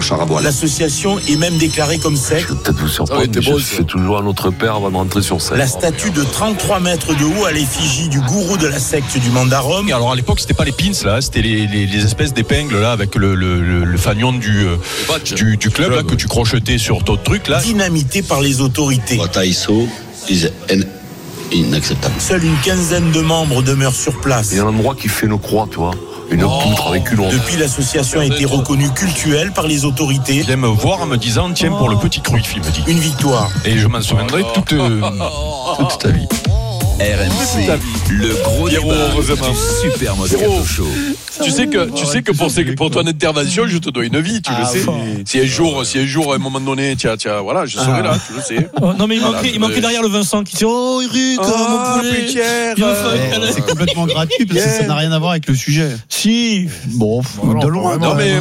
char à voile. L'association est même déclarée comme secte. Je vais peut-être vous surprendre, mais je fais toujours à notre père avant de rentrer sur scène. La statue de 33 mètres de haut à l'effigie du gourou de la secte du Mandarum. Alors à l'époque, c'était pas les pins là, c'était les espèces d'épingles là avec le fanion du club là, que tu crochetais sur ton truc là. Dynamité par les autorités. What I saw is inacceptable. Seule une quinzaine de membres demeurent sur place. Il y a un endroit qui fait nos croix, tu vois. Une poutre avec une onde. Depuis, l'association a été reconnue cultuelle par les autorités. Il vient me voir en me disant tiens pour le petit Cruyff, il me dit. Une victoire. Et je m'en souviendrai toute ta vie. RMC, le gros débat du Super Moscato Show. Tu sais que pour ton intervention, je te dois une vie, tu le sais. Si un jour, à un moment donné, tiens, voilà, je serai là, tu le sais. Oh, non, mais il manquait derrière le Vincent qui dit oh, Eric, mon poulet. C'est complètement gratuit parce que ça n'a rien à voir avec le sujet. Si. Bon, de loin.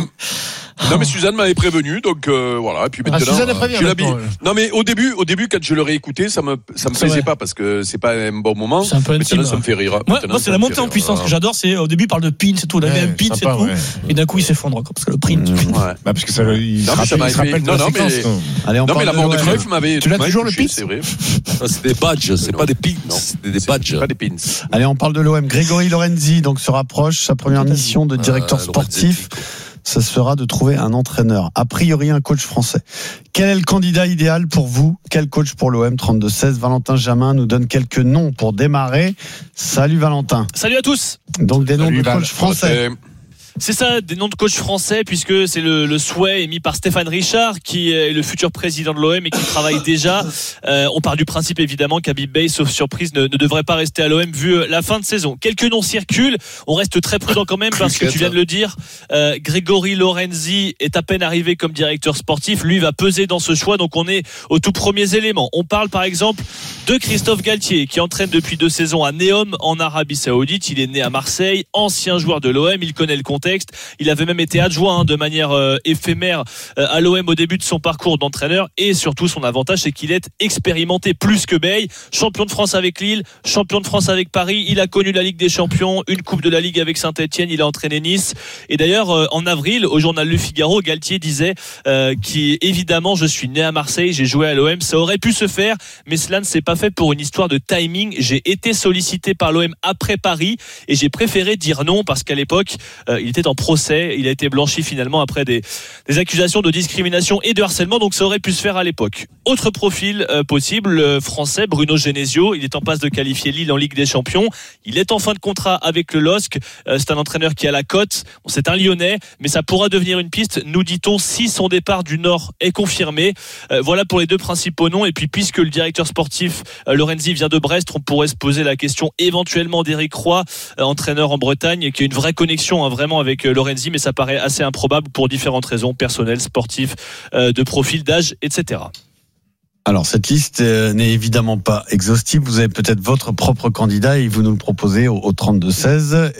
Non mais Suzanne m'avait prévenu, donc voilà. Et puis maintenant, Suzanne a prévenu. Non mais au début quand je l'aurais écouté, ça me plaisait pas parce que c'est pas un bon moment. C'est un peu maintenant ça me fait rire. Moi c'est la montée en puissance que j'adore. C'est au début il parle de pin, c'est tout. Il avait un pin, c'est tout. Et d'un coup il s'effondre parce que le print. Parce que ça se rappelle de la séquence. Allez, non mais la mort de Cruyff m'avait. Tu l'as toujours le pin? C'est vrai. C'est des badges, c'est pas des pins, c'est des badges. Pas des pins. Allez, on parle de l'OM. Grégory Lorenzi donc se rapproche sa première mission de directeur sportif. Ça sera de trouver un entraîneur. A priori, un coach français. Quel est le candidat idéal pour vous? Quel coach pour l'OM 32-16? Valentin Jamin nous donne quelques noms pour démarrer. Salut Valentin. Salut à tous. Donc des noms de coachs français. C'est ça, des noms de coachs français, puisque c'est le souhait émis par Stéphane Richard, qui est le futur président de l'OM et qui travaille déjà. On part du principe évidemment qu'Habib Beye, sauf surprise, ne devrait pas rester à l'OM vu la fin de saison. Quelques noms circulent, on reste très prudent quand même parce que tu viens de le dire, Grégory Lorenzi est à peine arrivé comme directeur sportif, lui va peser dans ce choix, donc on est aux tout premiers éléments. On parle par exemple de Christophe Galtier qui entraîne depuis 2 saisons à Neom en Arabie Saoudite. Il est né à Marseille, ancien joueur de l'OM, il connaît le contexte. Il avait même été adjoint de manière éphémère à l'OM au début de son parcours d'entraîneur et surtout son avantage c'est qu'il est expérimenté plus que Beye, champion de France avec Lille, champion de France avec Paris, il a connu la Ligue des Champions, une Coupe de la Ligue avec Saint-Etienne, il a entraîné Nice et d'ailleurs en avril au journal Le Figaro, Galtier disait évidemment je suis né à Marseille, j'ai joué à l'OM, ça aurait pu se faire mais cela ne s'est pas fait pour une histoire de timing, j'ai été sollicité par l'OM après Paris et j'ai préféré dire non parce qu'à l'époque il était en procès, il a été blanchi finalement après des accusations de discrimination et de harcèlement, donc ça aurait pu se faire à l'époque. Autre profil possible, français, Bruno Genesio, il est en passe de qualifier Lille en Ligue des Champions, il est en fin de contrat avec le LOSC, c'est un entraîneur qui a la cote, c'est un Lyonnais, mais ça pourra devenir une piste, nous dit-on, si son départ du Nord est confirmé. Voilà pour les 2 principaux noms, et puis puisque le directeur sportif Lorenzi vient de Brest, on pourrait se poser la question éventuellement d'Éric Roy, entraîneur en Bretagne, qui a une vraie connexion vraiment avec Lorenzi, mais ça paraît assez improbable pour différentes raisons personnelles, sportives, de profil, d'âge, etc. Alors cette liste n'est évidemment pas exhaustive. Vous avez peut-être votre propre candidat et vous nous le proposez au 32-16.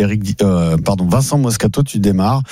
Vincent Moscato, tu démarres.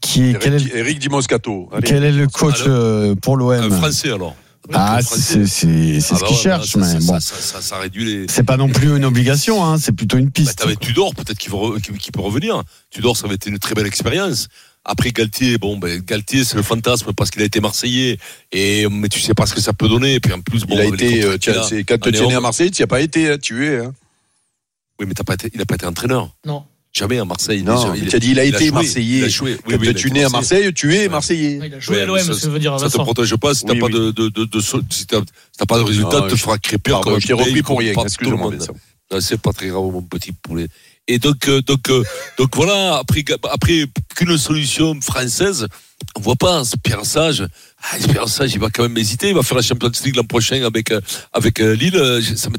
Eric Di Moscato. Allez. Quel est le coach pour l'OM? Français alors. C'est ce qu'il cherche, mais bon. Ça réduit les. C'est pas non plus une obligation, hein. C'est plutôt une piste. T'avais Tudor, peut-être qu'il peut revenir. Tudor, ça avait été une très belle expérience. Après Galtier, Galtier, c'est le fantasme parce qu'il a été Marseillais. Mais tu sais pas ce que ça peut donner. Et puis en plus, il a été. Quand tu es né à Marseille, tu n'y as pas été tué. Hein. Oui, mais il n'a pas été entraîneur. Non. Jamais à Marseille. Non, tu as dit il a été Marseillais. Il a joué. Quand tu es né à Marseille, tu es Marseillais. Il a joué à l'OM, ça veut dire. Ça te protège pas si t'as pas si t'as pas de résultat, te fera crêper. Je t'ai repris pour rien. Excuse-moi. C'est pas très grave, mon petit poulet. Et donc voilà, après qu'une solution française, on voit pas Pierre Sage. Pierre Sage, il va quand même hésiter. Il va faire la Champions League l'an prochain avec Lille.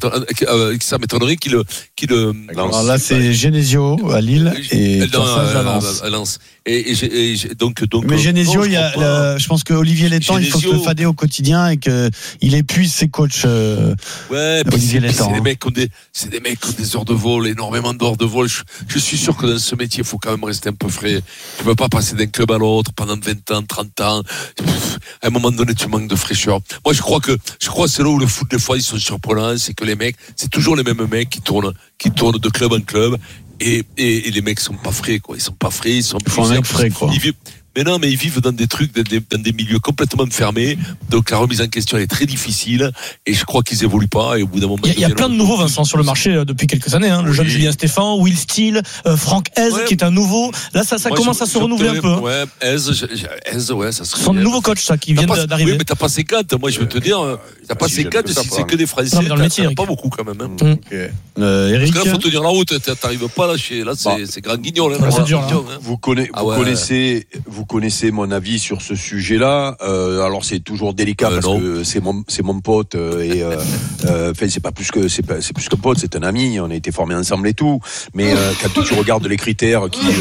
Ça m'étonnerait qu'il lance. Alors là, c'est Genesio à Lille et Pierre Sage à Lens. Donc. Mais Genesio, je pense que Olivier Létang, il faut se le fader au quotidien et que il épuise ses coachs. Ouais, Olivier Létang. C'est des mecs qui ont des heures de vol, énormément d'heures de vol. Je suis sûr que dans ce métier, il faut quand même rester un peu frais. Tu peux pas passer d'un club à l'autre pendant 20 ans, 30 ans. À un moment donné, tu manques de fraîcheur. Moi, je crois que c'est là où le foot, des fois, ils sont surprenants. C'est que les mecs, c'est toujours les mêmes mecs qui tournent de club en club. Et les mecs sont pas frais, quoi. Ils sont pas frais, ils sont un mec frais, quoi. Mais non, mais ils vivent dans des trucs, dans des milieux complètement fermés. Donc la remise en question elle est très difficile. Et je crois qu'ils évoluent pas. Et au bout d'un moment, il y a plein de nouveaux Vincent sur le marché depuis quelques années. Le jeune Julien Stéphan, Will Steele, Franck Hez qui est un nouveau. Là, ça commence à se renouveler un peu. Ouais, Hez, ouais, ça serait. Son nouveau coach, ça, qui vient d'arriver. Oui, mais t'as pas 50. Moi, je veux te dire, t'as pas 50 si c'est que des Français. Dans le métier, pas beaucoup quand même. Eric, parce que là, faut tenir la route. T'arrives pas là. Là, c'est grand guignol. C'est dur. Vous connaissez mon avis sur ce sujet-là. Alors c'est toujours délicat parce que c'est mon pote et c'est plus qu'un pote, c'est un ami. On a été formés ensemble et tout. Mais quand tu regardes les critères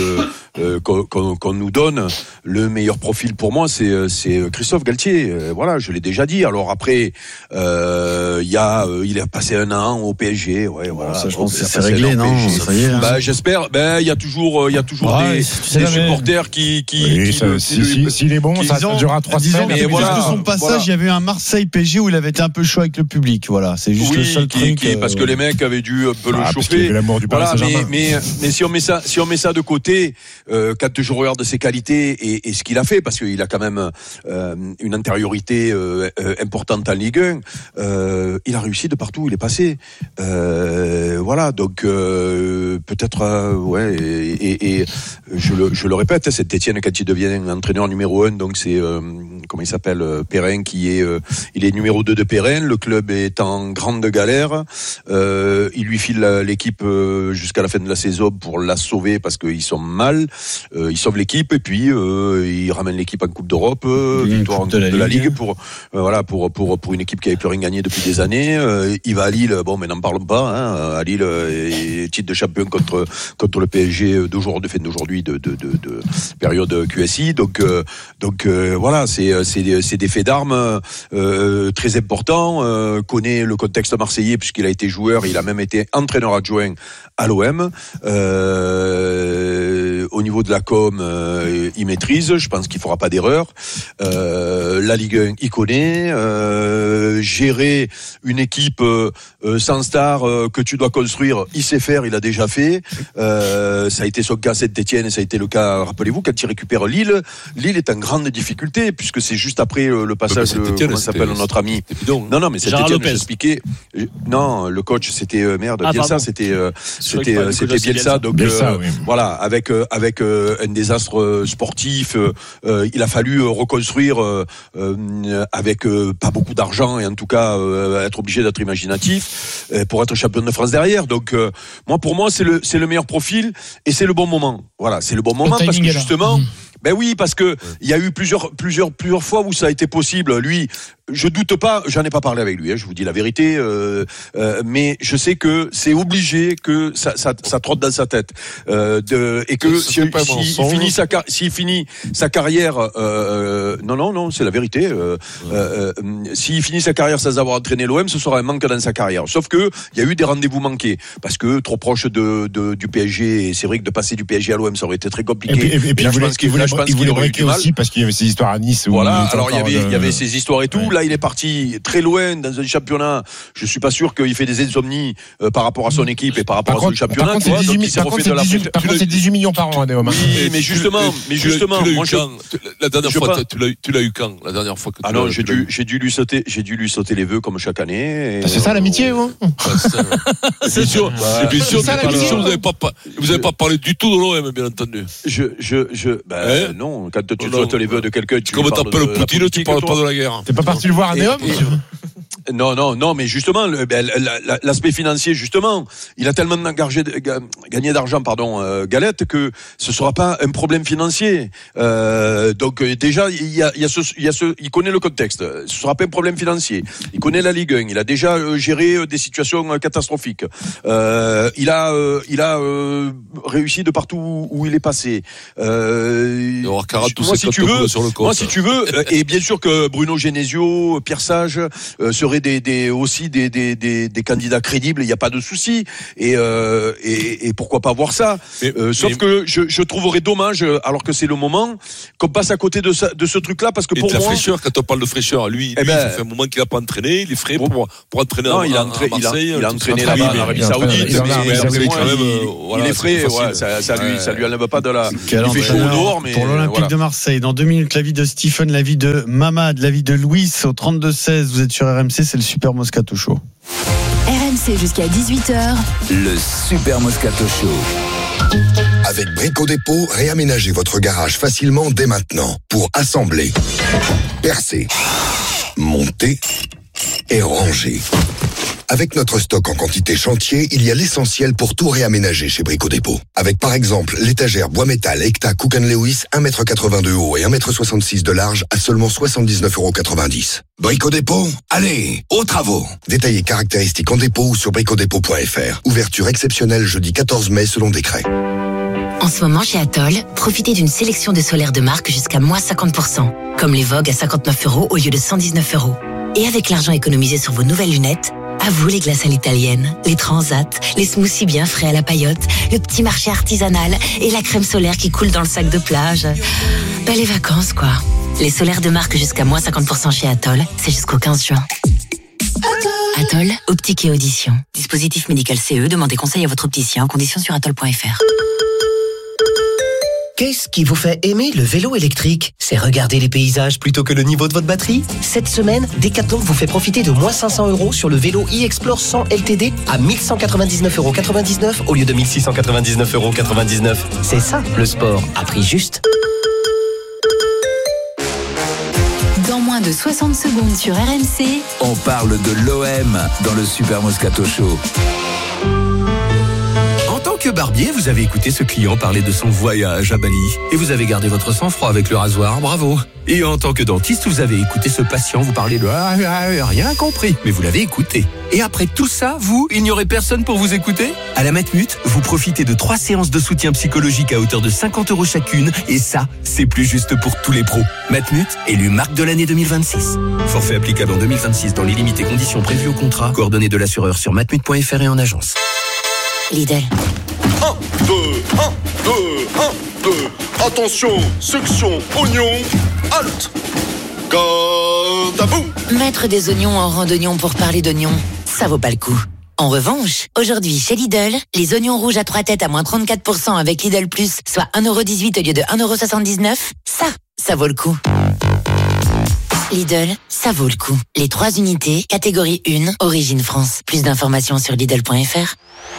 qu'on nous donne, le meilleur profil pour moi c'est Christophe Galtier. Voilà, je l'ai déjà dit. Alors après, il a passé un an au PSG. Ouais, voilà. Ça, je pense que c'est réglé, non? Ça y est. J'espère. Il y a toujours des supporters qui s'il est bon, ça durera 3 semaines. Mais voilà, de son passage, il y avait eu un Marseille PSG où il avait été un peu chaud avec le public. Voilà, c'est juste le seul truc. Parce que les mecs avaient dû un peu le chauffer. Voilà, mais si on met ça de côté, quand je regarde ses qualités et ce qu'il a fait, parce qu'il a quand même une antériorité importante en Ligue 1, il a réussi de partout où il est passé. Voilà, donc peut-être et je le répète, c'est Étienne quand il devient entraîneur numéro 1, donc c'est comment il s'appelle, Perrin, il est numéro 2 de Perrin. Le club est en grande galère. Il lui file l'équipe jusqu'à la fin de la saison pour la sauver parce qu'ils sont mal. Il sauve l'équipe et puis il ramène l'équipe en Coupe d'Europe, victoire de la Ligue pour une équipe qui avait plus rien gagné depuis des années. Il va à Lille. Bon, mais n'en parlons pas. À Lille, titre de champion contre le PSG d'aujourd'hui de période QSI. Donc voilà, c'est des faits d'armes très importants. Connaît le contexte marseillais puisqu'il a été joueur, il a même été entraîneur adjoint à l'OM. Au niveau de la com, il maîtrise. Je pense qu'il fera pas d'erreur. La Ligue 1, il connaît. Gérer une équipe sans star que tu dois construire, il sait faire. Il a déjà fait. Ça a été son cas à Saint-Étienne et ça a été le cas. Rappelez-vous quand il récupère Lille. Lille est en grande difficulté puisque c'est juste après le passage de comment s'appelle notre ami. Non, mais Saint-Étienne, j'expliquais. Non, le coach c'était Bielsa, c'était Bielsa. Donc voilà, avec un désastre sportif, il a fallu reconstruire avec pas beaucoup d'argent et en tout cas être obligé d'être imaginatif pour être champion de France derrière. Donc pour moi c'est le meilleur profil et c'est le bon moment. Voilà, c'est le bon moment parce que justement. Ben oui, parce que il y a eu plusieurs fois où ça a été possible. Lui, je doute pas, j'en ai pas parlé avec lui, je vous dis la vérité, mais je sais que c'est obligé que ça trotte dans sa tête, et que s'il finit sa carrière, non, c'est la vérité. S'il finit sa carrière sans avoir entraîné l'OM, ce sera un manque dans sa carrière. Sauf que il y a eu des rendez-vous manqués parce que trop proche du PSG, et c'est vrai que de passer du PSG à l'OM, ça aurait été très compliqué. Et puis il voulait breaker aussi parce qu'il y avait ces histoires à Nice. Voilà, alors il y avait ces histoires et tout. Ouais. Là, il est parti très loin dans un championnat. Je suis pas sûr qu'il fait des insomnies par rapport à son équipe et par rapport à son championnat. Par contre, c'est 18 millions par an, Adéom. Oui, mais justement, moi, la dernière fois, tu l'as eu quand? La dernière fois que tu non, j'ai dû lui sauter les vœux comme chaque année. C'est ça l'amitié, vous? C'est sûr. Bien sûr, vous n'avez pas parlé du tout de l'OM, bien entendu. Non, quand tu sautes les vœux de quelqu'un, tu comme t'appelles le Poutine, tu parles pas de la guerre. T'es pas parti le voir à Néom? Non, mais justement, l'aspect financier, justement, il a tellement gagné d'argent, Galette, que ce sera pas un problème financier. Donc déjà, il connaît le contexte. Ce sera pas un problème financier. Il connaît la Ligue 1. Il a déjà géré des situations catastrophiques. Il a réussi de partout où il est passé. Moi, si tu veux, et bien sûr que Bruno Genesio, Pierre Sage seraient trouverai aussi des candidats crédibles. Il n'y a pas de souci. Et pourquoi pas voir ça. Sauf que je trouverais dommage, alors que c'est le moment, qu'on passe à côté de ce truc-là, parce que pour moi. La fraîcheur, quand on parle de fraîcheur, lui, ça fait un moment qu'il n'a pas entraîné. Il est frais pour entraîner à Marseille. Il a entraîné là-bas en Arabie Saoudite. Il est frais. Ça lui enlève pas de la. Il fait chaud dehors, mais pour l'Olympique de Marseille. Dans 2 minutes, l'avis de Stephen, l'avis de Mamad, l'avis de Louis au 32-16. Vous êtes sur RMC, c'est le Super Moscato Show. RMC jusqu'à 18h. Le Super Moscato Show. Avec Brico Dépôt, réaménagez votre garage facilement dès maintenant pour assembler, percer, monter et ranger. Avec notre stock en quantité chantier, il y a l'essentiel pour tout réaménager chez Brico Dépôt. Avec par exemple l'étagère bois métal Ekta Cook & Lewis 1,82 m de haut et 1,66 m de large à seulement 79,90 €. Brico Dépôt, allez, aux travaux. Détaillez caractéristiques en dépôt ou sur bricodépôt.fr. Ouverture exceptionnelle jeudi 14 mai selon décret. En ce moment chez Atoll, profitez d'une sélection de solaires de marque jusqu'à moins 50%, comme les Vogue à 59 € au lieu de 119 €. Et avec l'argent économisé sur vos nouvelles lunettes, à vous les glaces à l'italienne, les transats, les smoothies bien frais à la paillote, le petit marché artisanal et la crème solaire qui coule dans le sac de plage. Ben les vacances quoi. Les solaires de marque jusqu'à moins 50% chez Atoll, c'est jusqu'au 15 juin. Atoll, optique et audition. Dispositif médical CE, demandez conseil à votre opticien, conditions sur atoll.fr. Qu'est-ce qui vous fait aimer le vélo électrique ? C'est regarder les paysages plutôt que le niveau de votre batterie ? Cette semaine, Decathlon vous fait profiter de moins 500 € sur le vélo e-Explore 100 LTD à 1199,99 € au lieu de 1699,99 €. C'est ça, le sport, à prix juste. Dans moins de 60 secondes sur RMC, on parle de l'OM dans le Super Moscato Show. En tant que barbier, vous avez écouté ce client parler de son voyage à Bali et vous avez gardé votre sang-froid avec le rasoir, bravo. Et en tant que dentiste, vous avez écouté ce patient vous parler de rien compris, mais vous l'avez écouté. Et après tout ça, il n'y aurait personne pour vous écouter ? À la Matmut, vous profitez de 3 séances de soutien psychologique à hauteur de 50 € chacune et ça, c'est plus juste pour tous les pros. Matmut, élu marque de l'année 2026. Forfait applicable en 2026 dans les limites et conditions prévues au contrat. Coordonnées de l'assureur sur matmut.fr et en agence. Lidl. 1, 2, 1, 2, 1, 2. Attention, section oignon, halte. Garde à vous. Mettre des oignons en rang d'oignons pour parler d'oignons, ça vaut pas le coup. En revanche, aujourd'hui chez Lidl, les oignons rouges à 3 têtes à moins 34% avec Lidl Plus, soit 1,18 € au lieu de 1,79 €, ça vaut le coup. Lidl, ça vaut le coup. Les 3 unités, catégorie 1, origine France. Plus d'informations sur Lidl.fr.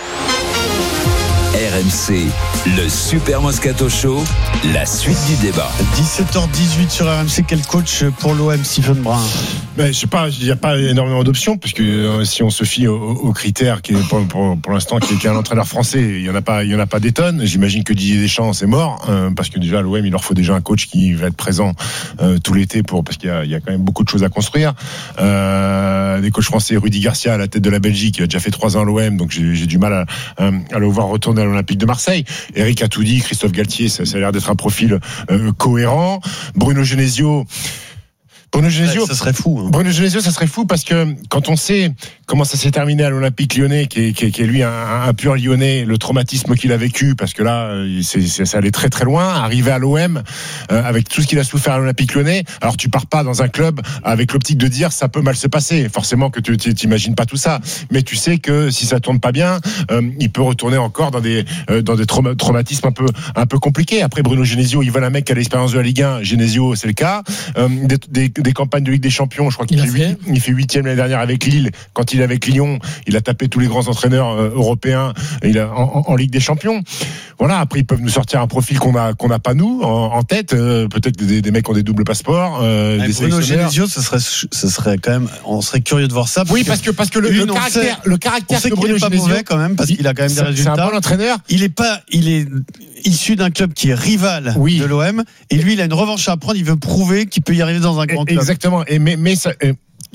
RMC, le Super Moscato Show, la suite du débat. 17h18 sur RMC, quel coach pour l'OM, Stephen Brun? Je sais pas, il n'y a pas énormément d'options, puisque si on se fie aux critères qui est pour l'instant qui est un entraîneur français, il y en a pas des tonnes. J'imagine que Didier Deschamps c'est mort, parce que déjà l'OM il leur faut déjà un coach qui va être présent tout l'été parce qu'il y a quand même beaucoup de choses à construire. Des coachs français, Rudy Garcia à la tête de la Belgique, il a déjà fait 3 ans à l'OM, donc j'ai du mal à le voir retourner à l'Olympique de Marseille. Eric a tout dit, Christophe Galtier, ça a l'air d'être un profil cohérent. Bruno Genesio, ça serait fou. Hein. Bruno Genesio, ça serait fou parce que quand on sait comment ça s'est terminé à l'Olympique Lyonnais, qui est lui un pur Lyonnais, le traumatisme qu'il a vécu, parce que là, ça allait très très loin, arriver à l'OM avec tout ce qu'il a souffert à l'Olympique Lyonnais. Alors tu pars pas dans un club avec l'optique de dire ça peut mal se passer. Forcément que tu t'imagines pas tout ça, mais tu sais que si ça tourne pas bien, il peut retourner encore dans des traumatismes un peu compliqués. Après Bruno Genesio, il veut un mec qui a l'expérience de la Ligue 1. Genesio, c'est le cas. Des campagnes de Ligue des Champions, je crois qu'il fait 8e l'année dernière avec Lille. Quand il est avec Lyon, il a tapé tous les grands entraîneurs européens en Ligue des Champions. Voilà, après ils peuvent nous sortir un profil qu'on n'a pas nous en tête, peut-être des mecs qui ont des doubles passeports, des Bruno Genesio, ce serait quand même, on serait curieux de voir ça. Oui, parce que le caractère que Bruno Genesio, pas mauvais quand même, parce qu'il a quand même des résultats. C'est un bon entraîneur. Il est issu d'un club qui est rival de l'OM, et lui il a une revanche à prendre, il veut prouver qu'il peut y arriver dans un grand club. Exactement. Mais ça,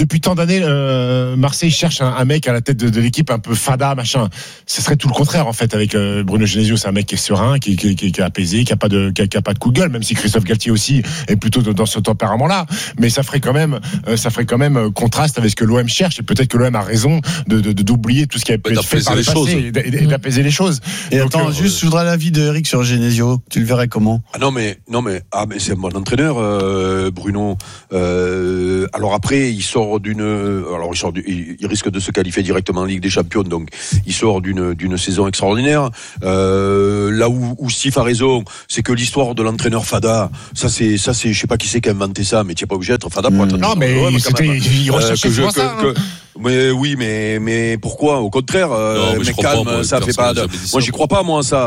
depuis tant d'années, Marseille cherche un mec à la tête de l'équipe un peu fada, machin. Ce serait tout le contraire en fait avec Bruno Genesio. C'est un mec qui est serein, qui est apaisé, qui a pas de coup de gueule, même si Christophe Galtier aussi est plutôt dans ce tempérament-là. Mais ça ferait quand même contraste avec ce que l'OM cherche. Et peut-être que l'OM a raison d'oublier tout ce qui a pu être fait par le passé et d'apaiser les choses. Et donc, attends, juste, je voudrais l'avis de Eric sur Genesio. Tu le verrais comment? Mais c'est un bon entraîneur, Bruno. Alors après, il risque de se qualifier directement en Ligue des Champions, donc il sort d'une saison extraordinaire. Là où Steve a raison, c'est que l'histoire de l'entraîneur fada, ça c'est, je sais pas qui c'est qui a inventé ça, mais tu n'es pas obligé d'être fada pour être non, mais il recherchait ça. Mais oui, mais pourquoi? Au contraire, mais calme, ça fait pas. Moi, j'y crois pas, moi, ça.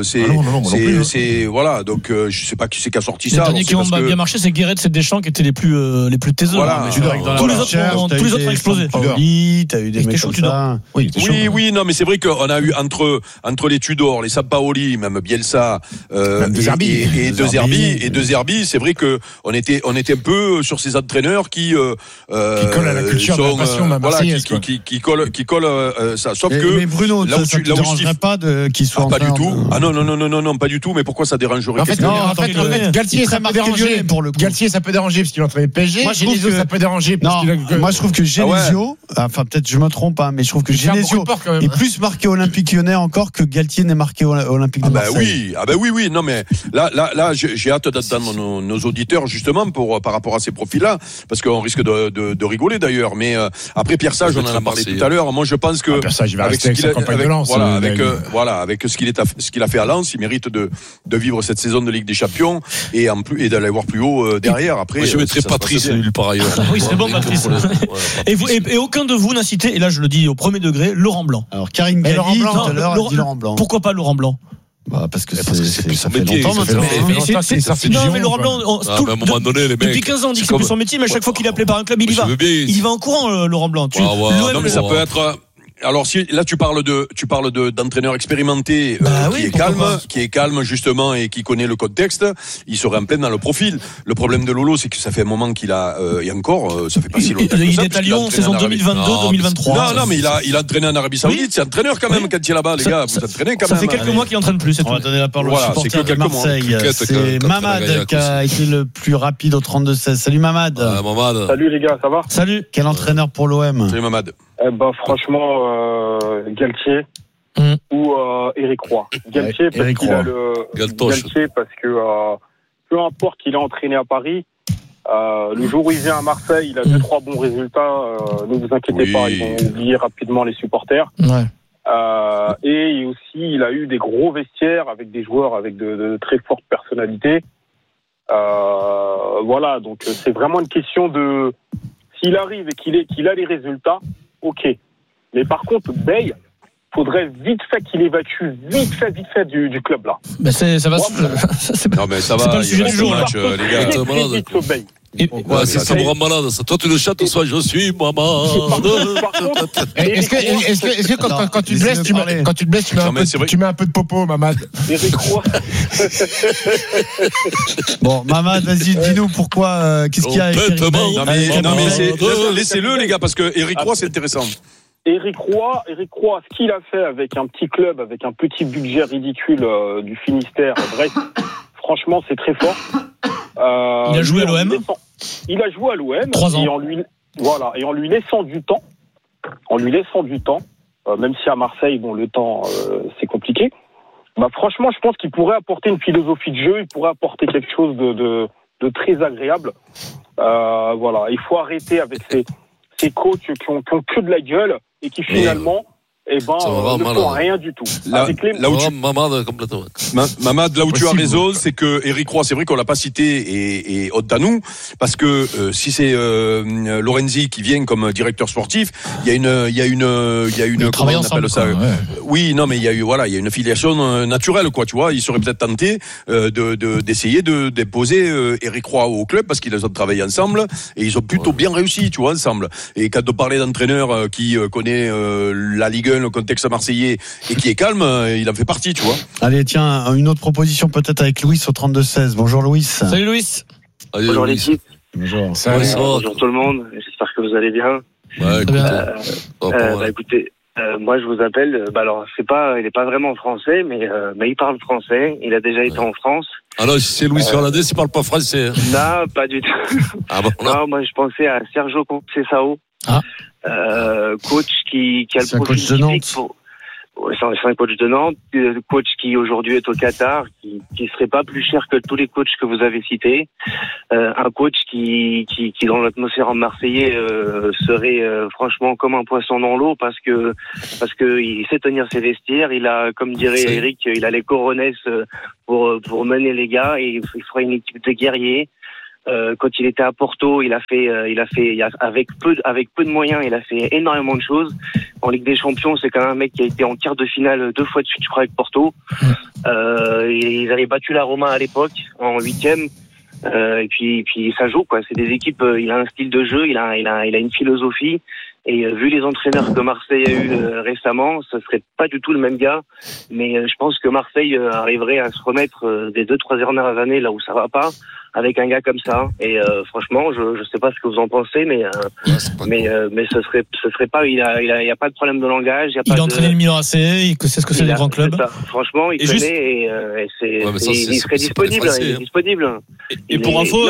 C'est voilà. Donc, je sais pas qui c'est qui a sorti ça. Les derniers qui ont bien marché, c'est Guéret, c'est Deschamps qui étaient les plus taiseux. Voilà. Tous les autres ont explosé. T'as eu des mecs comme ça. Oui, non, mais c'est vrai qu'on a eu entre les Tudor, les Sampaoli, même Bielsa, et De Zerbi, c'est vrai que on était un peu sur ces entraîneurs qui collent à la culture de la passion marseillaise, qui colle ça. Sauf que mais Bruno, ça te dérangerait pas qu'il soit pas du tout. Ah non, pas du tout. Mais pourquoi ça dérangerait? En fait, Galtier, ça peut déranger pour le coup. Galtier, ça peut déranger parce qu'il entraînait PSG. Moi, Genesio, ça peut déranger. Moi, je trouve que Genesio, enfin peut-être je me trompe, mais je trouve que Genesio est plus marqué Olympique Lyonnais encore que Galtier n'est marqué Olympique de Marseille. Oui. Non, mais là, j'ai hâte d'entendre nos auditeurs justement par rapport à ces profils-là, parce qu'on risque de rigoler d'ailleurs. Mais après Pierre Sage, on en a parlé tout à l'heure. Moi, je pense que Pierre Sage, il va rester avec sa campagne de Lens. Avec ce qu'il a fait à Lens, il mérite de vivre cette saison de Ligue des Champions et d'aller voir plus haut derrière. Après, je mettrais Patrice nul par ailleurs. Oui, c'est bon, Patrice. Et aucun de vous n'a cité, et là je le dis au premier degré, Laurent Blanc. Alors Karim Galli tout à l'heure a dit Laurent Blanc. Pourquoi pas Laurent Blanc? Parce que ça fait longtemps maintenant. Non, mais Laurent Blanc, à un moment donné, les mecs, depuis 15 ans, on dit que c'est plus son métier, mais à chaque fois qu'il est appelé par un club, il y va. Il va en courant, Laurent Blanc. Non, mais ça peut être. Alors si là tu parles d'entraîneur expérimenté qui est calme justement et qui connaît le contexte, il serait en plein dans le profil. Le problème de Lolo, c'est que ça fait un moment qu'il a et encore ça fait pas si longtemps. Il est à Lyon saison 2022-2023. Non mais il a entraîné en Arabie Saoudite, c'est entraîneur quand même quand il est là-bas les gars, vous entraînez quand même. Ça fait quelques mois qu'il entraîne plus. On va donner la parole au supporter de Marseille. C'est Mamad qui a été le plus rapide au 32-16. Salut Mamad. Salut les gars, ça va? Salut. Quel entraîneur pour l'OM? Salut Mamad. Franchement, Galtier ou Eric Roy. Galtier parce que peu importe qu'il a entraîné à Paris, le jour où il vient à Marseille, il a 2-3 bons résultats. Ne vous inquiétez pas, ils vont oublier rapidement les supporters. Ouais. Et aussi, il a eu des gros vestiaires avec des joueurs avec de très fortes personnalités. Voilà, donc c'est vraiment une question de s'il arrive et qu'il a les résultats. Ok. Mais par contre, Bey, faudrait vite fait qu'il évacue vite fait du club là. Mais ça va. Non mais ça va. C'est pas le sujet du jour, match, les gars. C'est ça me rend malade. Ça. Toi, tu le chantes soit je suis maman. Est-ce que quand tu te blesses, tu mets un peu de popo, Mamad? Eric Roy. Bon, Mamad, vas-y, dis-nous pourquoi. Qu'est-ce qu'il y a avec Eric Bey? Non mais laissez-le les gars parce que Eric Roy c'est intéressant. Eric Roy, ce qu'il a fait avec un petit club, avec un petit budget ridicule du Finistère, bref, franchement, c'est très fort. Il a joué à l'OM. Il a joué à l'OM. 3 ans. Et en lui laissant du temps, même si à Marseille, bon, le temps, c'est compliqué. Bah, franchement, je pense qu'il pourrait apporter une philosophie de jeu, il pourrait apporter quelque chose de très agréable. Voilà, il faut arrêter avec ces coachs qui ont que de la gueule et qui finalement ne font rien du tout. Mamad, là où tu as raison, c'est que Eric Roy, c'est vrai qu'on l'a pas cité et honte à nous, parce que si c'est Lorenzi qui vient comme directeur sportif, il y a une comment on appelle ça? Oui, non, mais il y a une filiation naturelle, quoi, tu vois. Il serait peut-être tenté d'essayer de déposer Eric Roy au club parce qu'ils ont travaillé ensemble et ils ont plutôt bien réussi, tu vois, ensemble. Et quand on parlait d'entraîneur qui connaît la Ligue 1, le contexte marseillais et qui est calme, il en fait partie, tu vois. Allez, tiens, une autre proposition peut-être avec Louis au 32-16. Bonjour Louis. Salut Louis. Bonjour l'équipe. Bonjour. Bonjour tout le monde. J'espère que vous allez bien. Écoutez, moi je vous appelle. Alors il est pas vraiment français, mais il parle français. Il a déjà été en France. Alors si c'est Luis Fernandez, il parle pas français. Non, pas du tout. Non, moi je pensais à Sergio Conceição, coach qui a le profil typique pour. C'est un coach de Nantes, coach qui aujourd'hui est au Qatar, qui serait pas plus cher que tous les coachs que vous avez cités, un coach qui dans l'atmosphère marseillais serait franchement comme un poisson dans l'eau parce que il sait tenir ses vestiaires, il a, comme dirait Eric, il a les coronesses pour mener les gars et il fera une équipe de guerriers. Quand il était à Porto, il a fait avec peu de moyens, il a fait énormément de choses. En Ligue des Champions, c'est quand même un mec qui a été en quart de finale 2 fois de suite, je crois, avec Porto. Ils avaient battu la Roma à l'époque en 8e. Et puis ça joue, quoi. C'est des équipes. Il a un style de jeu, il a une philosophie. Et vu les entraîneurs que Marseille a eu récemment, ce serait pas du tout le même gars. Mais je pense que Marseille arriverait à se remettre des 2-3 dernières années là où ça va pas, avec un gars comme ça. Et franchement, je sais pas ce que vous en pensez, mais ce serait pas. Il y a pas de problème de langage. Il a entraîné le Milan AC, il sait ce que c'est des grands clubs. Franchement, il connaît il serait disponible. Il est disponible. Et pour info,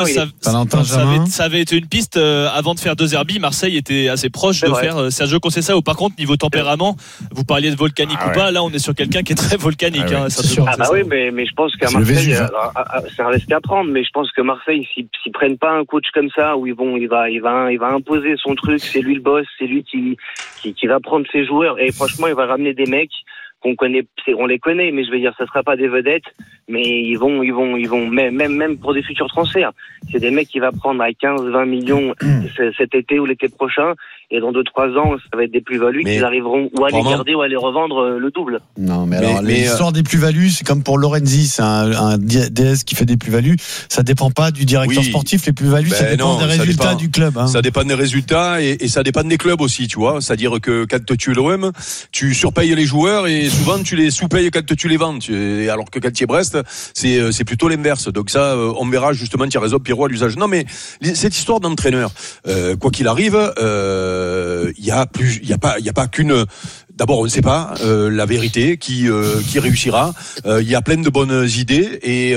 ça avait été une piste avant de faire De Zerbi. Marseille était assez proche de faire Sergio Conceição. Par contre, niveau tempérament, vous parliez de volcanique ou pas. Là, on est sur quelqu'un qui est très volcanique. Mais je pense qu'à Marseille, c'est un risque à prendre. Mais je pense que Marseille, s'ils prennent pas un coach comme ça, où il va imposer son truc, c'est lui le boss, c'est lui qui va prendre ses joueurs. Et franchement, il va ramener des mecs qu'on connaît, on les connaît, mais je veux dire, ça sera pas des vedettes, mais ils vont, même pour des futurs transferts. C'est des mecs qui va prendre à 15-20 millions cet été ou l'été prochain, et dans 2-3 ans, ça va être des plus-values qu'ils arriveront ou à les garder ou à les revendre le double. Non, mais l'histoire des plus-values, c'est comme pour Lorenzi, c'est un DS qui fait des plus-values. Ça dépend pas du directeur sportif, les plus-values, ça dépend des résultats du club. Hein. Ça dépend des résultats et ça dépend des clubs aussi, tu vois. C'est-à-dire que quand tu es l'OM, tu surpayes les joueurs et souvent tu les sous-payes quand tu les vends. Alors que quand tu es Brest, c'est plutôt l'inverse. Donc ça, on verra justement, tu as raison, Pierrot, à l'usage. Non, mais cette histoire d'entraîneur, quoi qu'il arrive, il y a pas qu'une. D'abord, on ne sait pas la vérité qui réussira. Il y a plein de bonnes idées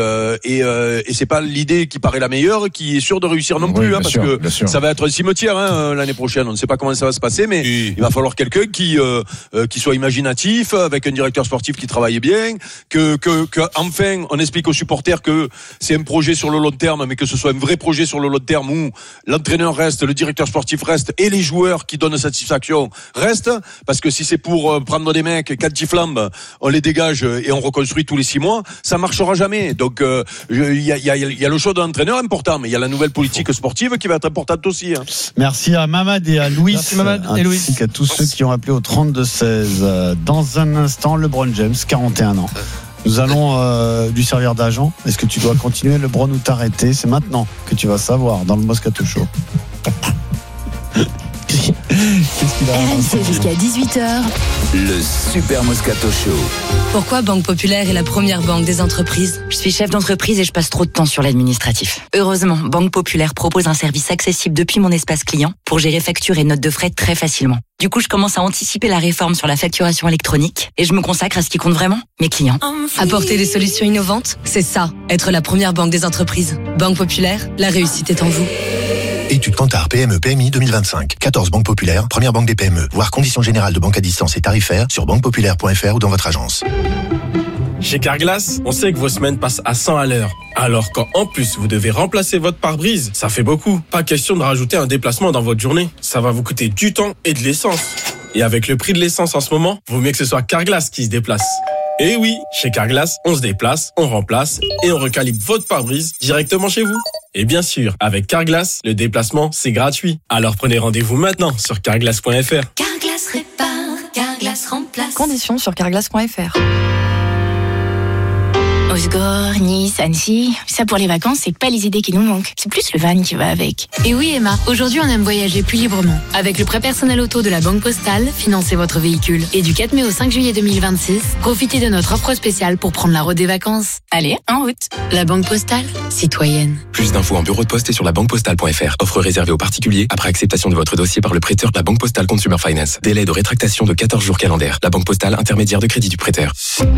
et c'est pas l'idée qui paraît la meilleure qui est sûre de réussir non plus, parce que ça va être un cimetière l'année prochaine. On ne sait pas comment ça va se passer, mais il va falloir quelqu'un qui soit imaginatif, avec un directeur sportif qui travaille bien, que enfin on explique aux supporters que c'est un projet sur le long terme, mais que ce soit un vrai projet sur le long terme où l'entraîneur reste, le directeur sportif reste et les joueurs qui donnent satisfaction restent, parce que si c'est pour prendre des mecs, quand ils flambent, on les dégage et on reconstruit tous les 6 mois, ça marchera jamais. Donc il y a le choix de l'entraîneur important, mais il y a la nouvelle politique sportive qui va être importante aussi. Hein. Merci à Mamad et à Louis, ainsi qu'à tous ceux qui ont appelé au 32-16. Dans un instant, LeBron James, 41 ans. Nous allons lui servir d'agent. Est-ce que tu dois continuer, LeBron, ou t'arrêter? C'est maintenant que tu vas savoir dans le Moscato Show. RMC jusqu'à 18h. Le Super Moscato Show. Pourquoi Banque Populaire est la première banque des entreprises? Je suis chef d'entreprise et je passe trop de temps sur l'administratif. Heureusement, Banque Populaire propose un service accessible depuis mon espace client pour gérer factures et notes de frais très facilement. Du coup, je commence à anticiper la réforme sur la facturation électronique et je me consacre à ce qui compte vraiment, mes clients. Apporter des solutions innovantes, c'est ça, être la première banque des entreprises. Banque Populaire, la réussite est en vous. Étude Kantar PME PMI 2025. 14 banques populaires, première banque des PME. Voir conditions générales de banque à distance et tarifaires sur banquepopulaire.fr ou dans votre agence. Chez Carglass, on sait que vos semaines passent à 100 à l'heure. Alors quand en plus vous devez remplacer votre pare-brise, ça fait beaucoup. Pas question de rajouter un déplacement dans votre journée. Ça va vous coûter du temps et de l'essence. Et avec le prix de l'essence en ce moment, vaut mieux que ce soit Carglass qui se déplace. Et oui, chez Carglass, on se déplace, on remplace et on recalibre votre pare-brise directement chez vous. Et bien sûr, avec Carglass, le déplacement, c'est gratuit. Alors prenez rendez-vous maintenant sur carglass.fr. Carglass répare, Carglass remplace. Conditions sur carglass.fr. Osgore, Nice, Annecy. Ça pour les vacances, c'est pas les idées qui nous manquent. C'est plus le van qui va avec. Et oui Emma, aujourd'hui on aime voyager plus librement. Avec le prêt personnel auto de la Banque Postale, financez votre véhicule. Et du 4 mai au 5 juillet 2026, profitez de notre offre spéciale pour prendre la route des vacances. Allez, en route. La Banque Postale, citoyenne. Plus d'infos en bureau de poste et sur labanquepostale.fr. Offre réservée aux particuliers après acceptation de votre dossier par le prêteur de la Banque Postale Consumer Finance. Délai de rétractation de 14 jours calendaires. La Banque Postale, intermédiaire de crédit du prêteur.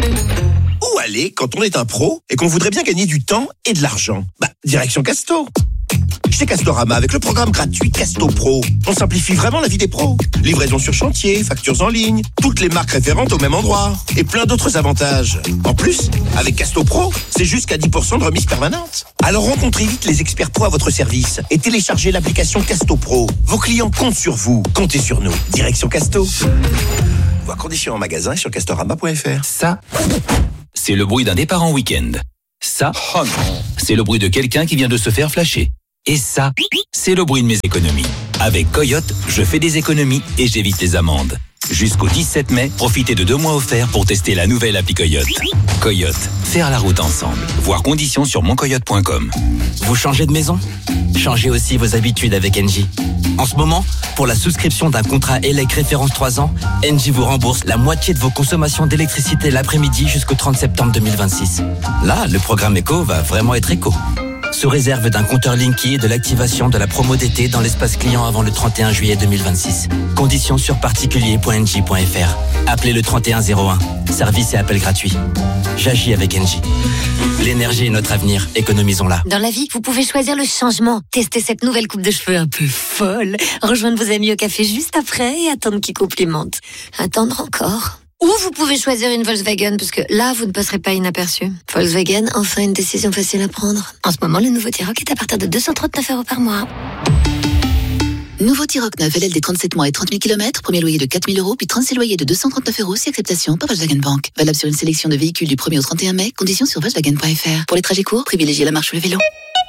Où aller quand on est un pro et qu'on voudrait bien gagner du temps et de l'argent? Direction Casto. Chez Castorama, avec le programme gratuit Casto Pro, on simplifie vraiment la vie des pros. Livraison sur chantier, factures en ligne, toutes les marques référentes au même endroit et plein d'autres avantages. En plus, avec Casto Pro, c'est jusqu'à 10% de remise permanente. Alors rencontrez vite les experts pro à votre service et téléchargez l'application Casto Pro. Vos clients comptent sur vous, comptez sur nous. Direction Casto. Voir conditions en magasin et sur castorama.fr. Ça, c'est le bruit d'un départ en week-end. Ça, c'est le bruit de quelqu'un qui vient de se faire flasher. Et ça, c'est le bruit de mes économies. Avec Coyote, je fais des économies et j'évite les amendes. Jusqu'au 17 mai, profitez de 2 mois offerts pour tester la nouvelle appli Coyote. Coyote, faire la route ensemble. Voir conditions sur moncoyote.com. Vous changez de maison ? Changez aussi vos habitudes avec Engie. En ce moment, pour la souscription d'un contrat ELEC référence 3 ans, Engie vous rembourse la moitié de vos consommations d'électricité l'après-midi jusqu'au 30 septembre 2026. Là, le programme Eco va vraiment être éco. Sous réserve d'un compteur Linky et de l'activation de la promo d'été dans l'espace client avant le 31 juillet 2026. Conditions sur particulier.engie.fr. Appelez le 3101. Service et appel gratuit. J'agis avec Engie. L'énergie est notre avenir, économisons-la. Dans la vie, vous pouvez choisir le changement. Testez cette nouvelle coupe de cheveux un peu folle. Rejoindre vos amis au café juste après et attendre qu'ils complimentent. Attendre encore. Ou vous pouvez choisir une Volkswagen, parce que là, vous ne passerez pas inaperçu. Volkswagen, enfin une décision facile à prendre. En ce moment, le nouveau T-Roc est à partir de 239 € par mois. Nouveau T-Roc 9, LLD 37 mois et 30 000 km, premier loyer de 4 000 €, puis 36 loyers de 239 € si acceptation par Volkswagen Bank. Valable sur une sélection de véhicules du 1er au 31 mai, conditions sur Volkswagen.fr. Pour les trajets courts, privilégiez la marche ou le vélo.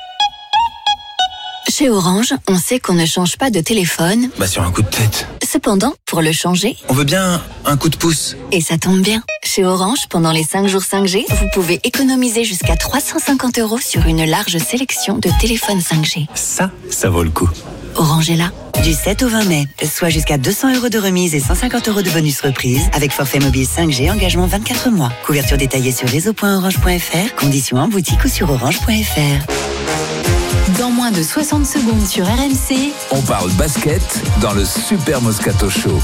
Chez Orange, on sait qu'on ne change pas de téléphone. Sur un coup de tête. Cependant, pour le changer, On veut bien un coup de pouce. et ça tombe bien. Chez Orange, pendant les 5 jours 5G, vous pouvez économiser jusqu'à 350 € sur une large sélection de téléphones 5G. Ça vaut le coup. Orange est là. Du 7 au 20 mai, soit jusqu'à 200 € de remise et 150 € de bonus reprise avec forfait mobile 5G, engagement 24 mois. Couverture détaillée sur réseau.orange.fr, conditions en boutique ou sur orange.fr. Dans moins de 60 secondes sur RMC, On parle basket dans le Super Moscato Show.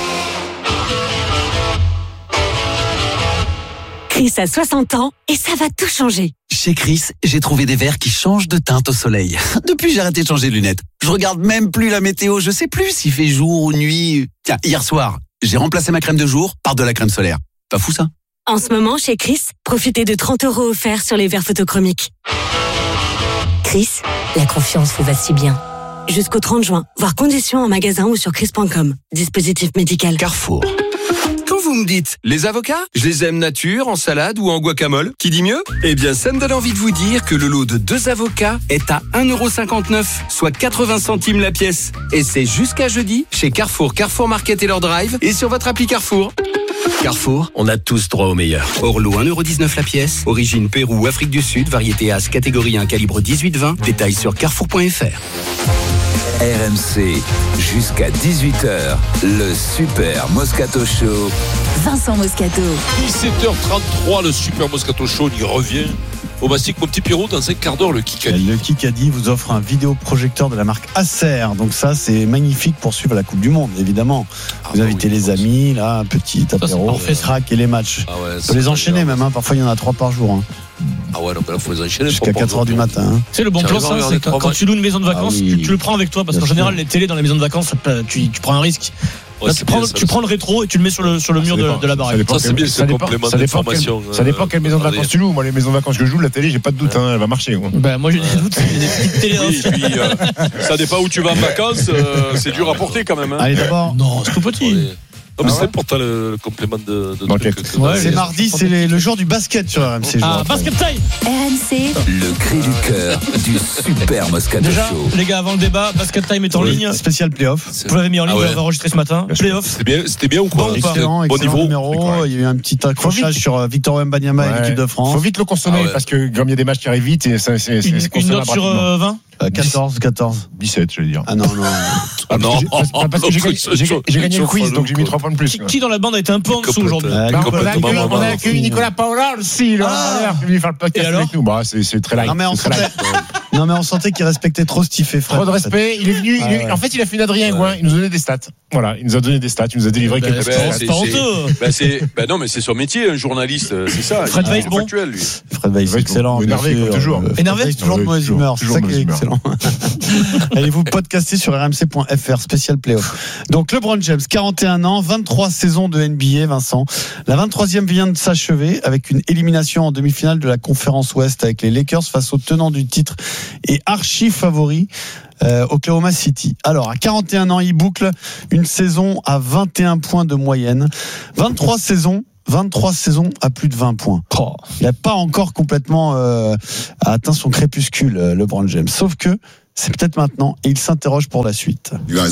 Chris a 60 ans et ça va tout changer. Chez Chris, j'ai trouvé des verres qui changent de teinte au soleil. Depuis, j'ai arrêté de changer de lunettes. Je regarde même plus la météo. Je sais plus s'il fait jour ou nuit. Tiens, hier soir, j'ai remplacé ma crème de jour par de la crème solaire. Pas fou, ça? En ce moment, chez Chris, profitez de 30 € offerts sur les verres photochromiques. Chris, la confiance vous va si bien. Jusqu'au 30 juin, voir conditions en magasin ou sur chris.com. Dispositif médical. Carrefour. Quand vous me dites les avocats, je les aime nature, en salade ou en guacamole, qui dit mieux? Eh bien, ça me donne envie de vous dire que le lot de 2 avocats est à 1,59 €, soit 80 centimes la pièce. Et c'est jusqu'à jeudi chez Carrefour, Carrefour Market et leur drive et sur votre appli Carrefour. Carrefour, on a tous droit au meilleur. Orlo, 1,19 € la pièce. Origine Pérou, Afrique du Sud, variété As, catégorie 1, calibre 18-20. Détails sur carrefour.fr. RMC, jusqu'à 18h, le Super Moscato Show. Vincent Moscato. 17h33, le Super Moscato Show, on y revient. Au Mastic, mon petit Pierrot, dans 5 quarts d'heure, le Kikadi. Le Kikadi vous offre un vidéoprojecteur de la marque Acer. Donc ça, c'est magnifique pour suivre la Coupe du Monde, évidemment. Vous invitez les amis, là, un petit apéro, crack et les matchs. Vous pouvez les enchaîner même, parfois il y en a 3 par jour. Ah ouais, non, mais là, faut les enchaîner. Jusqu'à 4h du matin. C'est le bon plan, ça, c'est quand tu loues une maison de vacances, tu le prends avec toi, parce qu'en général, les télés dans les maisons de vacances, tu prends un risque. Là, tu prends le rétro et tu le mets sur le mur de la baraque. Ça, c'est bien, c'est complément d'information. Ça dépend quelle maison de vacances tu loues. Moi, les maisons de vacances que je loue, la télé, j'ai pas de doute, elle va marcher. Moi, j'ai des doutes, j'ai des petites télés. Oui, et puis, ça dépend où tu vas en vacances, c'est dur à porter quand même. Allez, d'abord. Non, c'est tout petit. mais c'est important le complément de c'est mardi, c'est le jour du basket sur RMC. Basket time. RMC. Le cri du cœur du Super Moscato Déjà, Show. les gars, avant le débat, basket time est en ligne. Spécial playoff. Vous l'avez mis en ligne, vous l'avez enregistré ce matin. Playoff. C'était bien ou quoi? Excellent niveau. Numéro. Il y a eu un petit accrochage sur Victor Wembanyama et l'équipe de France. Faut vite le consommer parce que comme il y a des matchs qui arrivent vite, et c'est une note sur 20. 14. 17, je vais dire. Ah non. Parce que j'ai gagné le quiz, donc j'ai mis 3 points de plus. Qui dans la bande a été un peu en dessous aujourd'hui? On a accueilli Nicolas Paola aussi, là. Il est venu faire le podcast avec nous. C'est très light. Non, mais on sentait qu'il respectait trop Steve et Fred. Trop de respect. Il est venu. En fait, il a fait une Adrien Gouin. Il nous donnait des stats. Voilà, il nous a donné des stats. Il nous a délivré quelques stats. Non, mais c'est son métier, un journaliste. C'est ça. Fred Weiss, bon. Fred Weiss, excellent. Énervé, comme toujours. Énervé, toujours de mauvaise humeur. C'est ça qui est excellent. Allez-vous podcaster sur rmc.fr, spécial playoff. Donc, LeBron James, 41 ans, 23 saisons de NBA, Vincent. La 23e vient de s'achever avec une élimination en demi-finale de la conférence Ouest avec les Lakers face au tenant du titre et archi favori. Oklahoma City. Alors, à 41 ans, il boucle une saison à 21 points de moyenne. 23 saisons à plus de 20 points. Il n'a pas encore complètement atteint son crépuscule, LeBron James. Sauf que c'est peut-être maintenant et il s'interroge pour la suite.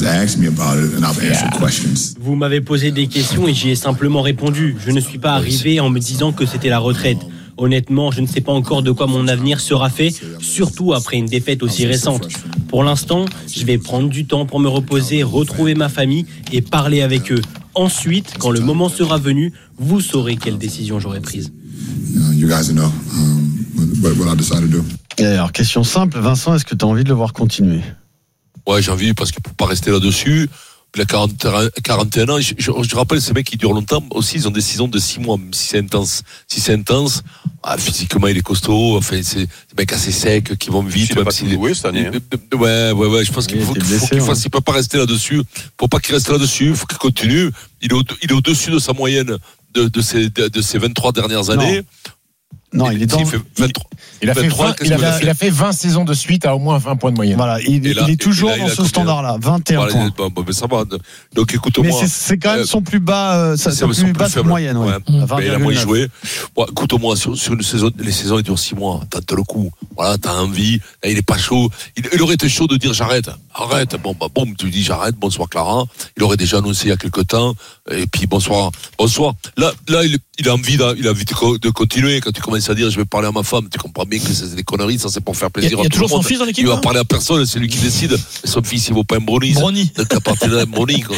Vous m'avez posé des questions et j'y ai simplement répondu. Je ne suis pas arrivé en me disant que c'était la retraite. Honnêtement, je ne sais pas encore de quoi mon avenir sera fait, surtout après une défaite aussi récente. Pour l'instant, je vais prendre du temps pour me reposer, retrouver ma famille et parler avec eux. Ensuite, quand le moment sera venu, vous saurez quelle décision j'aurai prise. Et alors, question simple, Vincent, est-ce que tu as envie de le voir continuer? Ouais, j'ai envie parce qu'il ne faut pas rester là-dessus. Il a 41 ans. Je rappelle, ces mecs qui durent longtemps aussi, ils ont des saisons de 6 mois, même si c'est intense. Physiquement, il est costaud. Enfin, c'est des mecs assez secs qui vont vite. Il n'a pas joué cette année. Ouais. Je pense qu'il faut qu'il fasse. Il peut pas rester là-dessus. Faut pas qu'il reste là-dessus. Il faut qu'il continue. Il est au-dessus de sa moyenne de ces 23 dernières années. Non, il est dans. Il a fait 20 saisons de suite à au moins 20 points de moyenne. Voilà, il est toujours dans ce standard-là, 21 points. Mais ça va. Donc écoute-moi. Mais c'est quand même son plus bas, sa plus basse moyenne. Ouais. Il a moins joué. Écoute-moi, sur une saison, les saisons ils durent 6 mois. Tente le coup. Voilà, t'as envie. Là, il est pas chaud. Il aurait été chaud de dire j'arrête. Arrête. Boum, tu dis j'arrête. Bonsoir Clara. Il aurait déjà annoncé il y a quelque temps. Et puis bonsoir. Là, il a envie de continuer. Quand tu commences à dire je vais parler à ma femme, tu comprends bien que c'est des conneries, ça c'est pour faire plaisir. Il y a toujours son fils dans l'équipe. Il va parler à personne, c'est lui qui décide. Mais son fils il vaut pas un brownie. Donc à partir de là,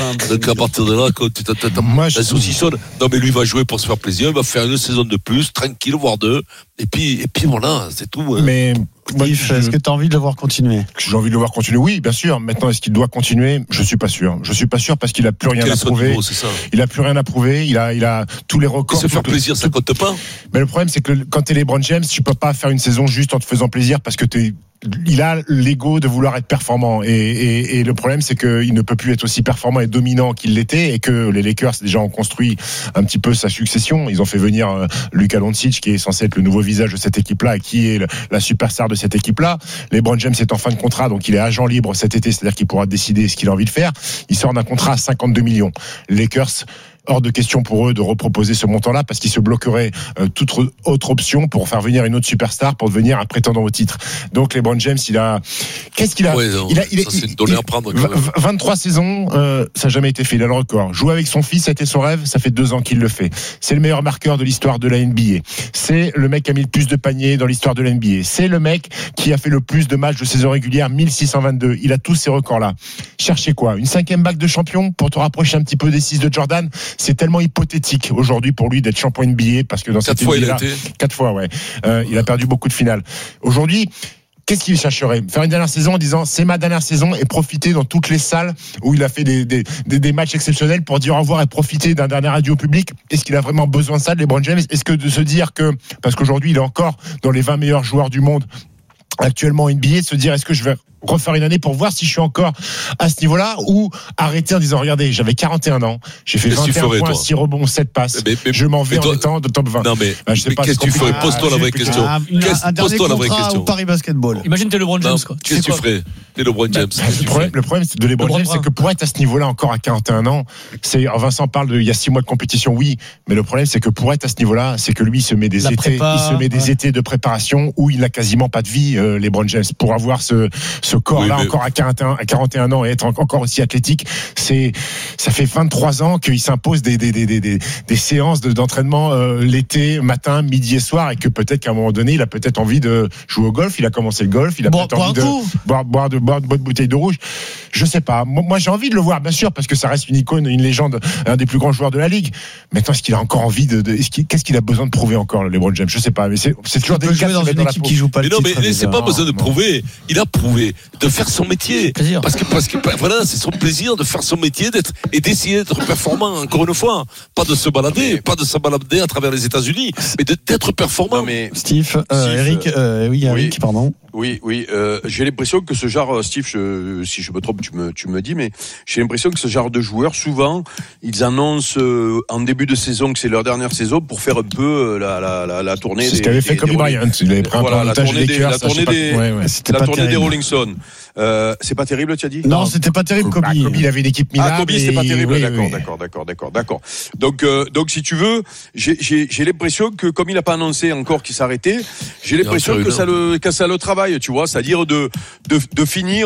quand tu t'as saucissonne. Non mais lui il va jouer pour se faire plaisir, il va faire une saison de plus, tranquille, voire 2. Et puis voilà, c'est tout. Mais est-ce que tu as envie de le voir continuer? J'ai envie de le voir continuer, oui, bien sûr. Maintenant, est-ce qu'il doit continuer? Je suis pas sûr parce qu'il a plus rien à prouver. Il a plus rien à prouver. Il a tous les records. Se faire plaisir, ça compte pas. Mais le problème, c'est que quand t'es LeBron James, tu peux pas faire une saison juste en te faisant plaisir parce que il a l'ego de vouloir être performant et le problème c'est qu'il ne peut plus être aussi performant et dominant qu'il l'était et que les Lakers déjà ont construit un petit peu sa succession. Ils ont fait venir Luka Doncic qui est censé être le nouveau visage de cette équipe-là et qui est la superstar de cette équipe-là. LeBron James est en fin de contrat donc il est agent libre cet été, c'est-à-dire qu'il pourra décider ce qu'il a envie de faire. Il sort d'un contrat à 52 millions. Les Lakers, hors de question pour eux de reproposer ce montant-là parce qu'ils se bloqueraient toute autre option pour faire venir une autre superstar pour devenir un prétendant au titre. Donc LeBron James, qu'est-ce qu'il a? C'est une donnée à prendre. 23 saisons, ça n'a jamais été fait. Il a le record. Jouer avec son fils, c'était son rêve. Ça fait 2 ans qu'il le fait. C'est le meilleur marqueur de l'histoire de la NBA. C'est le mec qui a mis le plus de paniers dans l'histoire de la NBA. C'est le mec qui a fait le plus de matchs de saison régulière, 1622. Il a tous ces records-là. Cherchez quoi? Une 5e bague de champion pour te rapprocher un petit peu des 6 de Jordan? C'est tellement hypothétique aujourd'hui pour lui d'être champion NBA parce que dans cette NBA-là, 4 fois, ouais. Il a perdu beaucoup de finales. Aujourd'hui, qu'est-ce qu'il chercherait? Faire une dernière saison en disant c'est ma dernière saison et profiter dans toutes les salles où il a fait des matchs exceptionnels pour dire au revoir et profiter d'un dernier adieu au public. Est-ce qu'il a vraiment besoin de ça, LeBron James? Est-ce que de se dire que, parce qu'aujourd'hui il est encore dans les 20 meilleurs joueurs du monde actuellement NBA, de se dire est-ce que je vais refaire une année pour voir si je suis encore à ce niveau-là ou arrêter en disant regardez, j'avais 41 ans, j'ai fait 21 points, 6 rebonds, 7 passes, je m'en vais en étant de top 20. Non mais je sais pas, qu'est-ce que tu ferais? Pose-toi la vraie question. Un dernier contrat au Paris Basketball. Imagine t'es LeBron James, quoi. Qu'est-ce que tu ferais? T'es LeBron James. Le problème de LeBron James, c'est que pour être à ce niveau-là encore à 41 ans, Vincent parle il y a 6 mois de compétition, oui, mais le problème c'est que pour être à ce niveau-là, c'est que lui il se met des étés de préparation où il n'a quasiment pas de vie, LeBron James, pour avoir ce corps-là encore à 41 ans et être encore aussi athlétique. Ça fait 23 ans qu'il s'impose des séances d'entraînement l'été, matin, midi et soir, et que peut-être qu'à un moment donné, il a peut-être envie de jouer au golf. Il a commencé le golf, il a peut-être envie de boire de bonnes bouteilles de rouge. Je sais pas. Moi, j'ai envie de le voir, bien sûr, parce que ça reste une icône, une légende, un des plus grands joueurs de la ligue. Maintenant, est-ce qu'il a encore envie qu'est-ce qu'il a besoin de prouver encore, LeBron James? Je sais pas, mais c'est toujours délicat dans une équipe qui joue pas le titre. Non, mais c'est pas besoin de prouver. Il a prouvé de faire son métier. Parce que voilà, c'est son plaisir de faire son métier, et d'essayer d'être performant. Encore une fois, pas de se balader à travers les États-Unis, mais d'être performant. Non, mais Steve, Eric, Eric, pardon. Oui, j'ai l'impression que ce genre, Steve, si je me trompe, tu me dis, mais j'ai l'impression que ce genre de joueurs, souvent, ils annoncent en début de saison que c'est leur dernière saison pour faire un peu la tournée. C'est ce qu'avait fait Kobe Bryant. Il avait pris un peu la tournée des Rolling Stones. C'est pas terrible, tu as dit? Non, c'était pas terrible, Kobe. Kobe, il avait une équipe minable. Kobe, c'était pas terrible. D'accord. Donc, si tu veux, j'ai l'impression que comme il n'a pas annoncé encore qu'il s'arrêtait, j'ai l'impression que ça le travaille, tu vois, c'est-à-dire de finir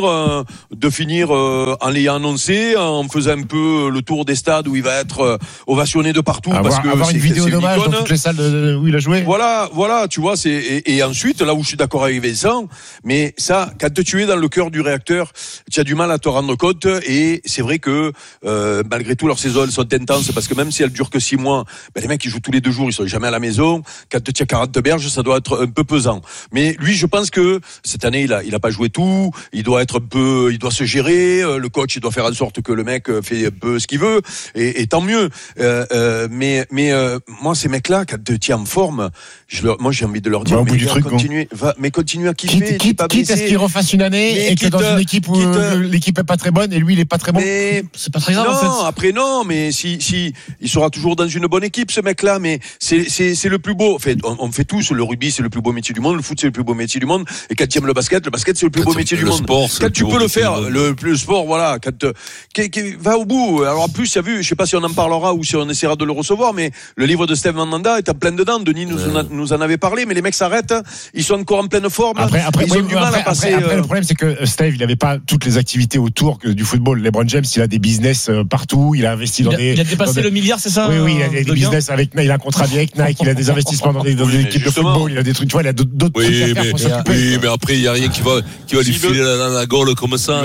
en l'ayant annoncé, en faisant un peu le tour des stades où il va être ovationné de partout, parce que avoir une vidéo d'hommage dans toutes les salles où il a joué. Voilà, tu vois, et ensuite, là où je suis d'accord avec Vincent, mais ça, quand tu es dans le cœur du réacteur, tu as du mal à te rendre compte, et c'est vrai que malgré tout, leurs saisons elles sont intenses, parce que même si elles durent que 6 mois, les mecs ils jouent tous les 2 jours, ils sont jamais à la maison. Quand tu as 40 berges, ça doit être un peu pesant. Mais lui, je pense que cette année, il a pas joué tout. Il doit se gérer. Le coach, il doit faire en sorte que le mec fait un peu ce qu'il veut, et tant mieux. Mais moi, ces mecs-là, quand tu es en forme, moi j'ai envie de leur dire, continue à kiffer. Quitte à ce qu'il refasse une année, et que dans une équipe où l'équipe est pas très bonne et lui il est pas très bon, c'est pas très grave, en fait. Après non, mais si il sera toujours dans une bonne équipe, ce mec-là. Mais c'est le plus beau. En fait, on fait tous, le rugby c'est le plus beau métier du monde, le foot c'est le plus beau métier du monde, et quand tu aimes le basket c'est le plus beau métier du monde. Quand tu peux le faire, le sport, voilà, va au bout. Alors en plus, tu as vu, je sais pas si on en parlera ou si on essaiera de le recevoir, mais le livre de Steve Mandanda est en plein dedans. Denis nous en avait parlé, mais les mecs s'arrêtent, ils sont encore en pleine forme. Après, le problème c'est que Steve, il avait pas toutes les activités autour du football. LeBron James, il a des business partout, il a investi dans il a dépassé le milliard, c'est ça? Oui, il a des business avec Nike, il a un contrat avec Nike, il a des investissements dans des équipes de football, il a des trucs, tu vois, il a d'autres trucs à faire pour s'occuper. Oui, mais après, il n'y a rien qui va lui filer la gaule comme ça.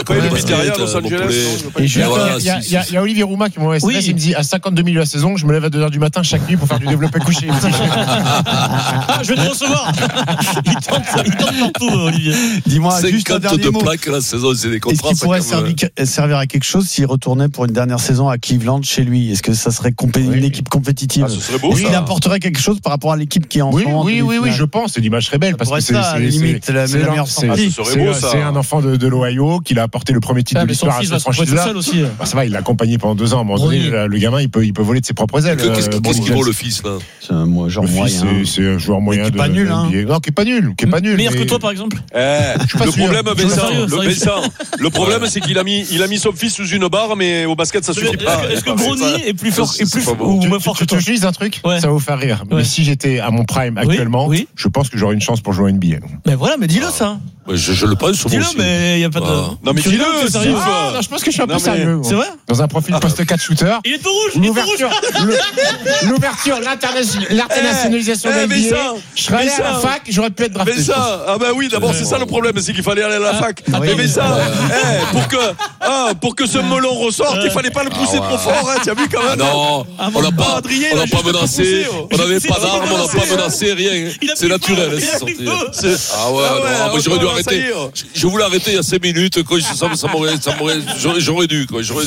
Il y a Olivier Roumain qui m'a SMS, il me dit à 52 000 la saison, je me lève à 2h du matin chaque nuit pour faire du développé couché. Je vais te recevoir. Il tente partout, Olivier. Dis-moi, juste un dernier mot. La saison, c'est des contrats. Est-ce qu'il pourrait servir à quelque chose s'il retournait pour une dernière saison à Cleveland chez lui? Est-ce que ça serait une équipe compétitive? Ce serait beau. Oui, il apporterait quelque chose par rapport à l'équipe qui est en France. Oui, je pense. C'est l'image serait belle, parce que c'est la meilleure sortie. C'est un enfant de l'Ohio qui l'a apporté le premier titre de l'histoire à cette franchise-là. Ça va, il l'a accompagné pendant 2 ans. À un moment donné, le gamin, il peut voler de ses propres ailes. Qu'est-ce qu'il vaut, le fils, là? C'est un joueur moyen. C'est un joueur moyen. Qui est pas nul, hein. Non, qui est pas nul. Meilleur que toi, par exemple? Le problème, c'est qu'il a mis son fils sous une barre, mais au basket, ça suffit pas. Est-ce que Brony est plus fort que toi? Je te dis un truc, ça va vous faire rire. Mais si j'étais à mon prime actuellement, je pense que j'aurais une chance pour jouer en NBA. Mais voilà, mais dis-le ça. Je le pense. Dis-le, mais il n'y a pas de. Non, mais dis-le, c'est sérieux. Je pense que je suis un peu sérieux. C'est vrai? Dans un profil post 4 shooter. Il est tout rouge. L'ouverture, l'internationalisation de l'NBA. Je serais allé à la fac, j'aurais pu être drafté. Mais ça, oui, d'abord, c'est ça le problème, c'est qu'il fallait aller à la fac. Mais ça, pour que ce melon ressorte, il fallait pas le pousser trop fort, tu as vu quand même? Non, on n'a pas menacé, on n'avait pas d'armes, on n'a pas menacé, rien. C'est naturel, c'est sorti. Ah ouais, non, j'aurais dû arrêter. Je voulais arrêter il y a 5 minutes, j'aurais dû.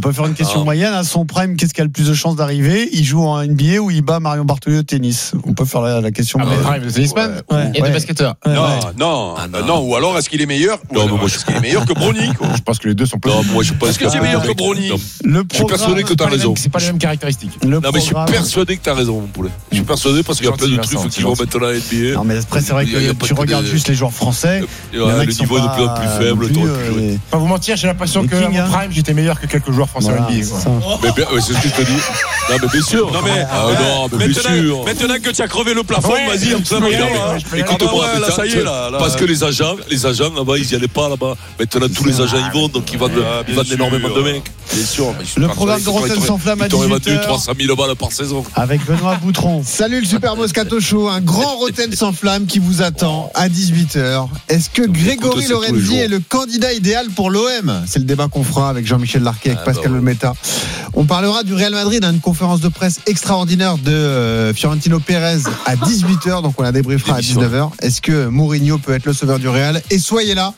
peut faire une question moyenne. À son prime, qu'est-ce qui a le plus de chances d'arriver? Il joue en NBA ou il bat Marion Bartoli au tennis? On peut faire la question moyenne. Prime de tennisman et de basketteur. Non. Ou alors est-ce qu'il est meilleur? Non, moi je pense qu'il est meilleur que Brony. Je pense que les deux sont plus. Non, moi je pense que c'est meilleur que Brony. Je suis persuadé que tu as raison. C'est pas les mêmes caractéristiques. Non, mais je suis persuadé que tu as raison, mon poulet. Je suis persuadé parce qu'il y a plein de trucs qui vont mettre dans la NBA. Non, mais après, c'est vrai que tu regardes juste les joueurs français. Le niveau est de plus en plus faible. Pas vous mentir, j'ai l'impression que à mon prime, j'étais meilleur que quelques joueurs français en NBA. Mais c'est ce que je te dis. Non, mais bien sûr. Non, mais bien sûr. Maintenant que tu as crevé le plafond, vas-y, écoute-moi, ça y est, là. Parce que les agents, là-bas, ils y allaient pas, là-bas. Maintenant, tous les agents y vont, donc ils vendent énormément de mecs. Bien sûr. Le programme de Rotten sans flamme à 18h. Ils t'auraient vendu 300 000 balles par saison. Avec Benoît Boutron. Salut le Super Moscato Show, un grand Rotten sans flamme qui vous attend à 18h. Est-ce que Grégory Lorenzi est le candidat idéal pour l'OM? C'est le débat qu'on fera avec Jean-Michel Larquet, avec Pascal Olmeta. On parlera du Real Madrid, une conférence de presse extraordinaire de Fiorentino Pérez à 18h, donc on la débriefera à 19h. Est-ce que Mourinho peut être le sauveur du Real? Et soyez là,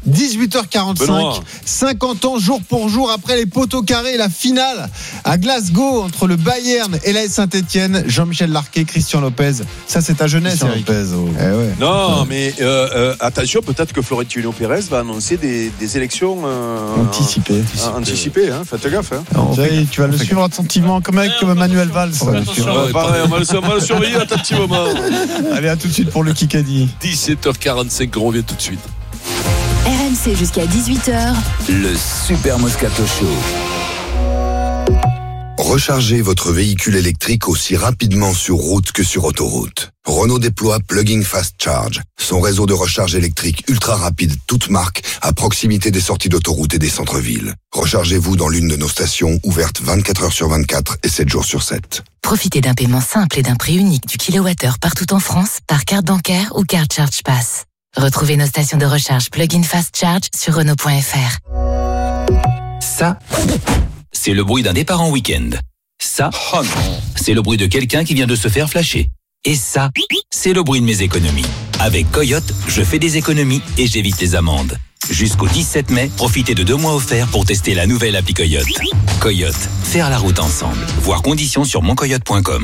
18h45, 50 ans jour pour jour après les poteaux carrés, la finale à Glasgow entre le Bayern et l'AS Saint-Etienne. Jean-Michel Larquet, Christian Lopez, ça c'est ta jeunesse, Eric. Non, mais attention, peut-être que Florentino Pérez va annoncer des élections anticipées. Faites gaffe. Tu vas le suivre attentivement, comme avec Manuel Valls. On va le surveiller attentivement. Allez, à tout de suite pour le Kikadi. 17h45, on revient tout de suite. RMC jusqu'à 18h. Le Super Moscato Show. Rechargez votre véhicule électrique aussi rapidement sur route que sur autoroute. Renault déploie Plug-in Fast Charge, son réseau de recharge électrique ultra rapide toute marque à proximité des sorties d'autoroute et des centres-villes. Rechargez-vous dans l'une de nos stations ouvertes 24 heures sur 24 et 7 jours sur 7. Profitez d'un paiement simple et d'un prix unique du kilowattheure partout en France par carte bancaire ou carte Charge Pass. Retrouvez nos stations de recharge Plug-in Fast Charge sur Renault.fr. Ça, c'est le bruit d'un départ en week-end. Ça, c'est le bruit de quelqu'un qui vient de se faire flasher. Et ça, c'est le bruit de mes économies. Avec Coyote, je fais des économies et j'évite les amendes. Jusqu'au 17 mai, profitez de 2 mois offerts pour tester la nouvelle appli Coyote. Coyote, faire la route ensemble. Voir conditions sur moncoyote.com.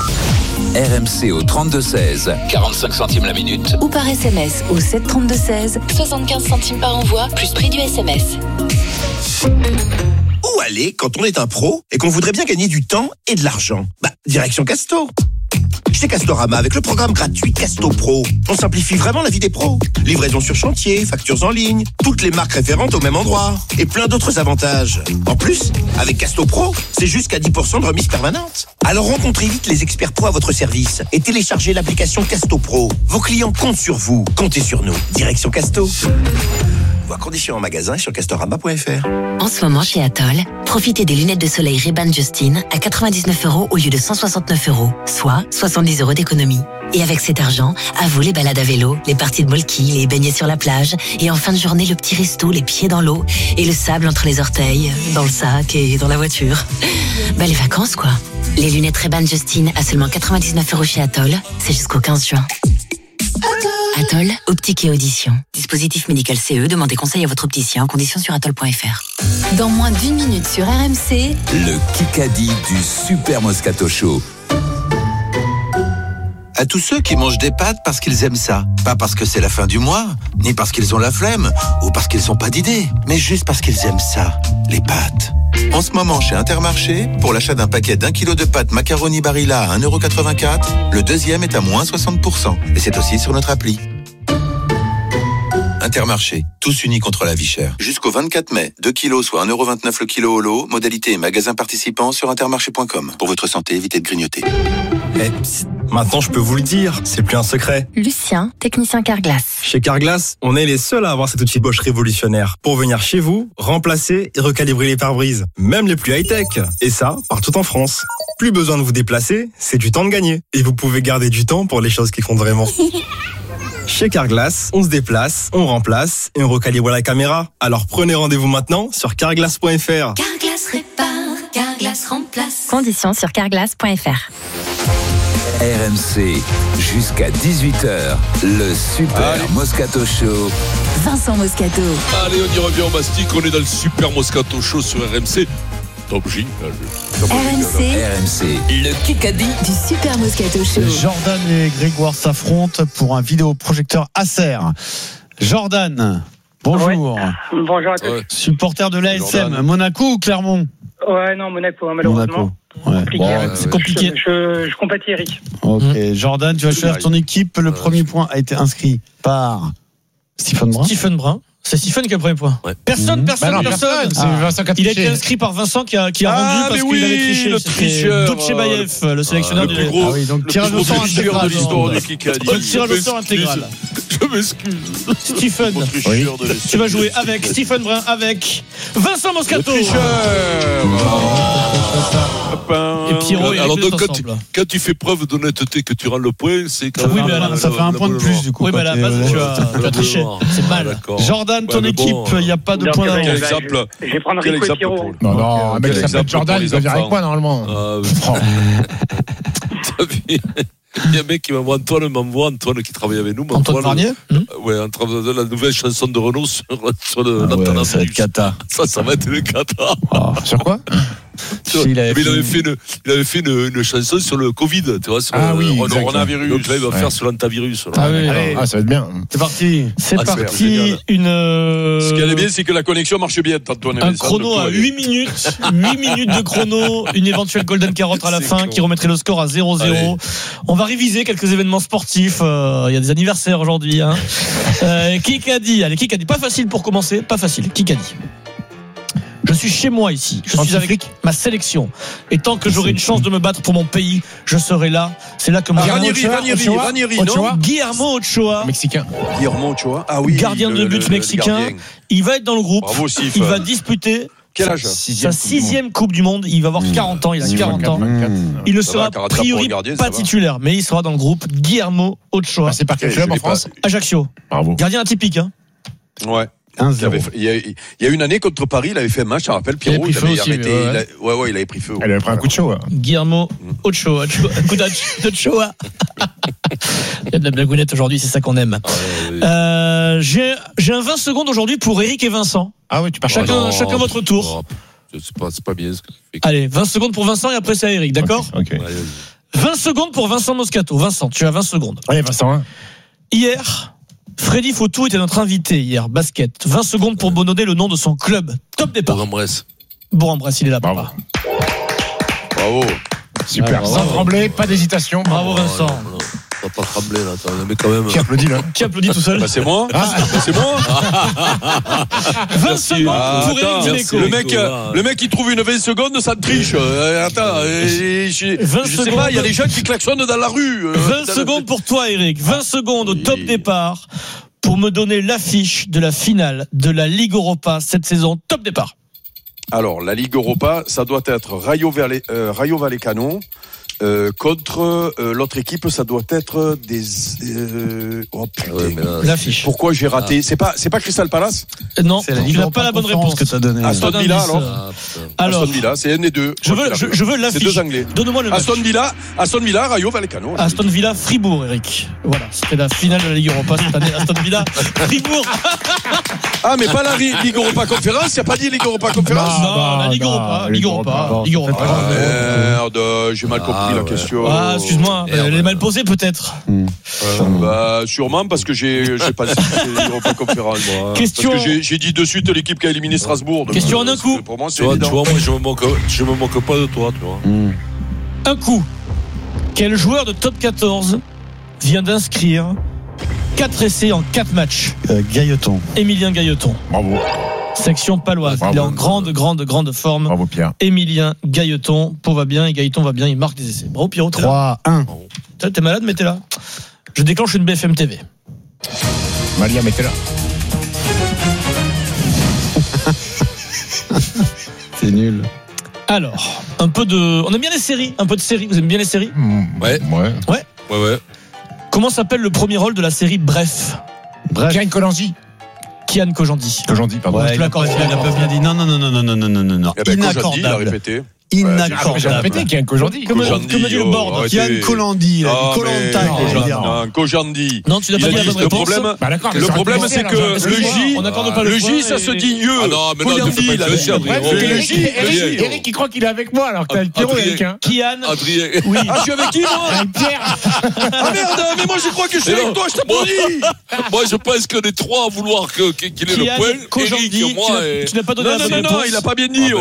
RMC au 32-16, 45 centimes la minute. Ou par SMS au 732-16, 75 centimes par envoi, plus prix du SMS. Où aller quand on est un pro et qu'on voudrait bien gagner du temps et de l'argent? Direction Casto. Chez Castorama, avec le programme gratuit Casto Pro, on simplifie vraiment la vie des pros. Livraison sur chantier, factures en ligne, toutes les marques référentes au même endroit et plein d'autres avantages. En plus, avec Casto Pro, c'est jusqu'à 10% de remise permanente. Alors rencontrez vite les experts pro à votre service et téléchargez l'application Casto Pro. Vos clients comptent sur vous, comptez sur nous. Direction Casto. Voir conditions en magasin et sur castorama.fr. En ce moment chez Atoll, profitez des lunettes de soleil Ray-Ban Justine à 99 € au lieu de 169 €, soit 70 € d'économie. Et avec cet argent, à vous les balades à vélo, les parties de molki, les baignets sur la plage, et en fin de journée le petit resto, les pieds dans l'eau, et le sable entre les orteils, dans le sac et dans la voiture. Les vacances quoi. Les lunettes Ray-Ban Justine à seulement 99 € chez Atoll, c'est jusqu'au 15 juin. Atoll, optique et audition. Dispositif médical CE, demandez conseil à votre opticien, conditions sur atoll.fr. Dans moins d'1 minute sur RMC, le Kikadi du Super Moscato Show. À tous ceux qui mangent des pâtes parce qu'ils aiment ça. Pas parce que c'est la fin du mois, ni parce qu'ils ont la flemme, ou parce qu'ils n'ont pas d'idée, mais juste parce qu'ils aiment ça, les pâtes. En ce moment, chez Intermarché, pour l'achat d'un paquet d'1 kilo de pâtes macaroni Barilla à 1,84 €, le deuxième est à moins 60%. Et c'est aussi sur notre appli. Intermarché, tous unis contre la vie chère. Jusqu'au 24 mai, 2 kilos soit 1,29 € le kilo au lot, modalité et magasin participant sur intermarché.com. Pour votre santé, évitez de grignoter. Maintenant je peux vous le dire, c'est plus un secret. Lucien, technicien Carglass. Chez Carglass, on est les seuls à avoir cet outil Bosch révolutionnaire pour venir chez vous, remplacer et recalibrer les pare-brises, même les plus high-tech. Et ça, partout en France. Plus besoin de vous déplacer, c'est du temps de gagner. Et vous pouvez garder du temps pour les choses qui comptent vraiment. Chez Carglass, on se déplace, on remplace et on recalibre la caméra. Alors prenez rendez-vous maintenant sur carglass.fr. Carglass répare, Carglass remplace. Conditions sur carglass.fr. RMC, jusqu'à 18h, le Super Moscato Show. Vincent Moscato. Allez, on y revient en mastic, on est dans le Super Moscato Show sur RMC. Top G. RMC, le Kikadi du Super Moscato Show. Jordan et Grégoire s'affrontent pour un vidéoprojecteur Acer. Jordan, bonjour. Ouais. Bonjour à tous. Supporter de l'ASM, Jordan. Monaco ou Clermont? Ouais, non, Monaco, malheureusement. Monaco. Ouais. C'est compliqué. Je compatis Eric. Ok, Jordan, tu vas choisir ton équipe. Le premier point a été inscrit par Stephen Brun. C'est Stephen qui a le premier point. Ouais. Personne. C'est Vincent qui a Il a triché. été inscrit par Vincent qui a rendu parce qu'il avait triché. le tricheur. Dotche Bayev, le sélectionneur le plus gros, Ah oui, donc le tirage plus au gros sort tricheur intégral. de l'histoire du Kikadi. Tirage au sort intégral. Je m'excuse. Stephen, tu vas jouer avec Stephen Brun, avec Vincent Moscato. Et Pierrot et alors Eric donc quand tu fais preuve d'honnêteté que tu rends le point, c'est quand Oui, même mais ça fait un point de plus du coup. Oui, mais à la base, tu as triché. C'est mal. Jordan, ton équipe, il n'y a pas de point Quel d'avance. exemple? Je vais prendre Rico et Pierrot. Non, un mec qui s'appelle Jordan, il doit dire avec moi normalement. Il y a un mec qui m'envoie Antoine qui travaille avec nous. Antoine Varnier. Ouais, en train de la nouvelle chanson de Renault sur l'antenne. Ça va être cata. Ça va être le cata. Sur quoi? Il avait fait une chanson sur le Covid, tu vois, sur le coronavirus. Donc là, il va faire sur l'antavirus. Ah oui, ça va être bien. C'est parti. C'est parti. Ce qui est bien, c'est que la connexion marche bien, Antoine. Un chrono à 8 minutes. 8 minutes de chrono. Une éventuelle Golden Carotte à la fin qui remettrait le score à 0-0. Allez. On va réviser quelques événements sportifs. Il y a des anniversaires aujourd'hui. Kikadi. Allez, Kikadi. Pas facile pour commencer. Pas facile. Kikadi. Je suis chez moi ici. Je suis avec ma sélection. Et tant que j'aurai une chance de me battre pour mon pays, je serai là. C'est là que mon Ranieri, non? Guillermo Ochoa. Mexicain. Guillermo Ochoa. Ah oui. Gardien de but mexicain. Il va être dans le groupe. Bravo, Sif. Il va disputer. Quel âge? Sa 6e Coupe du Monde. Il va avoir 40 ans. Il a 40 ans. Il ne sera a priori pas titulaire, mais il sera dans le groupe. Guillermo Ochoa. C'est par quel club en France? Ajaccio. Bravo. Gardien atypique. Ouais. Il y a une année contre Paris, il avait fait un match, je rappelle, Pierrot, il avait arrêté. Il avait pris feu. Il avait pris un coup de chaud. Guillermo Ochoa. Un coup d'Ochoa. Il y a de la blagounette aujourd'hui, c'est ça qu'on aime. J'ai un 20 secondes aujourd'hui pour Eric et Vincent. Ah oui, tu pars chacun votre tour. C'est pas bien ce que tu fais. Allez, 20 secondes pour Vincent et après c'est à Eric, d'accord? Ok. 20 secondes pour Vincent Moscato. Vincent, tu as 20 secondes. Allez, Vincent. Hier, Freddy Fautou était notre invité hier, basket. 20 secondes pour donner le nom de son club. Top départ. Bourg-en-Bresse, il est là. Bravo. Bravo. Super. Sans trembler, pas d'hésitation. Bravo Vincent. On va pas trembler là, mais quand même. Qui applaudit là? Qui applaudit tout seul? C'est moi. C'est moi. 20 secondes pour Eric Dimeco. Le mec qui trouve une 20 secondes, ça triche. Attends, je sais pas, il y a des gens qui klaxonnent dans la rue. 20 secondes pour toi Eric. 20 secondes au top départ pour me donner l'affiche de la finale de la Ligue Europa cette saison. Top départ. Alors, la Ligue Europa, ça doit être Rayo Vallecano. Contre l'autre équipe, ça doit être des. Oh putain. L'affiche. Pourquoi j'ai raté? C'est pas Crystal Palace? Non, tu n'as pas la bonne réponse que tu as donnée. Aston Villa alors. Aston Villa, c'est un des deux. Je veux l'affiche. C'est deux Anglais. Donne-moi le match. Aston Villa, Rayo Vallecano. Aston Villa, Fribourg, Eric. Voilà, c'était la finale de la Ligue Europa cette année. Aston Villa, Fribourg. Ah, mais pas la Ligue Europa Conférence. Il n'y a pas dit Ligue Europa Conférence. Non, la Ligue Europa. Ligue Europa. Merde, j'ai mal compris la question. Ah, excuse-moi, elle est mal posée peut-être. Sûrement parce que j'ai pas dit Europa Conférence. Question. Parce que j'ai dit de suite l'équipe qui a éliminé Strasbourg. Question en un coup. Pour moi, c'est tu vois, évident. moi je me moque pas de toi, tu vois. Un coup. Quel joueur de top 14 vient d'inscrire 4 essais en 4 matchs? Gailleton. Émilien Gailleton. Bravo. Section paloise. Bravo. Il est en grande forme. Bravo Pierre. Émilien Gailleton. Pau va bien et Gailleton va bien. Il marque des essais. Bravo Pierrot. 3-1. T'es malade, mais t'es là. Je déclenche une BFM TV. Malia, mettez-la. C'est nul. Alors, on aime bien les séries. Un peu de séries. Vous aimez bien les séries? Ouais. Comment s'appelle le premier rôle de la série Bref? Kian Kojandi. Kian Kojandi. Kojandi, pardon. Ouais, il a pas bien dit. Non. Kojandi, il a répété. Inaccordable. J'ai répété qu'il y a un Kojandi. Comme dit le board. Qui a un Colandi, Colanta. Un Kojandi. Non, tu n'as pas dit la bonne réponse. Le problème, c'est que le J, ça se dit mieux. Ah non, mais non, Eric, il croit qu'il est avec moi, alors que t'as le Pierrot, Eric. Kian. Adrien. Oui. Ah, je suis avec qui, moi? Pierre. Ah merde, mais moi, je crois que je suis avec toi, je t'applaudis. Moi, je pense qu'on est trois à vouloir qu'il ait le point. Eric, moi. Tu n'as pas donné la bonne réponse. Non, il a pas bien dit.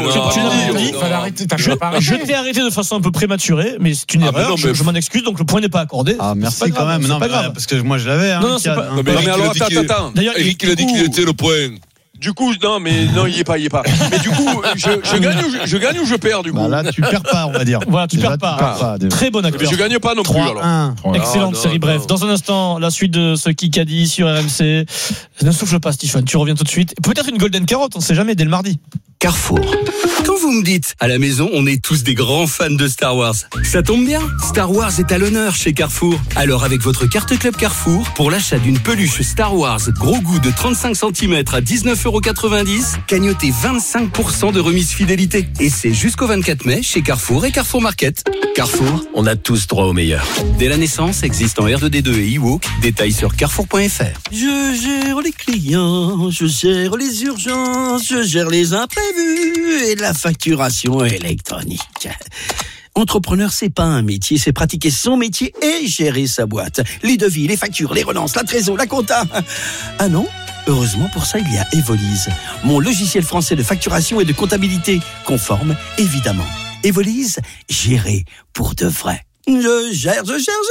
Je t'ai arrêté de façon un peu prématurée, mais c'est une erreur. Je m'en excuse, donc le point n'est pas accordé. Ah, merci quand même. Non, parce que moi, je l'avais. Non, c'est pas. Mais alors, attends. Eric, il a dit qu'il était le point. Du coup, non, il y est pas. Mais du coup, je gagne ou je perds, du coup? Bah là, tu perds pas, on va dire. Voilà, tu perds pas. Très bon acteur. Je gagne pas non plus, alors. Excellente série, bref. Dans un instant, la suite de ce Kikadi sur RMC. Ne souffle pas, Stephen, tu reviens tout de suite. Peut-être une Golden Carotte, on sait jamais, dès le mardi. Carrefour. Quand vous me dites, à la maison, on est tous des grands fans de Star Wars. Ça tombe bien, Star Wars est à l'honneur chez Carrefour. Alors avec votre carte Club Carrefour, pour l'achat d'une peluche Star Wars gros goût de 35 cm à 19,90 €, cagnotez 25% de remise fidélité. Et c'est jusqu'au 24 mai chez Carrefour et Carrefour Market. Carrefour, on a tous droit au meilleur. Dès la naissance, existe en R2D2 et eWalk. Détails sur carrefour.fr. Je gère les clients, je gère les urgences, je gère les imprévus et la facturation électronique. Entrepreneur, c'est pas un métier, c'est pratiquer son métier et gérer sa boîte. Les devis, les factures, les relances, la trésor, la compta. Ah non? Heureusement, pour ça, il y a Evolise, mon logiciel français de facturation et de comptabilité, conforme, évidemment. Evolise, gérer pour de vrai. Je gère.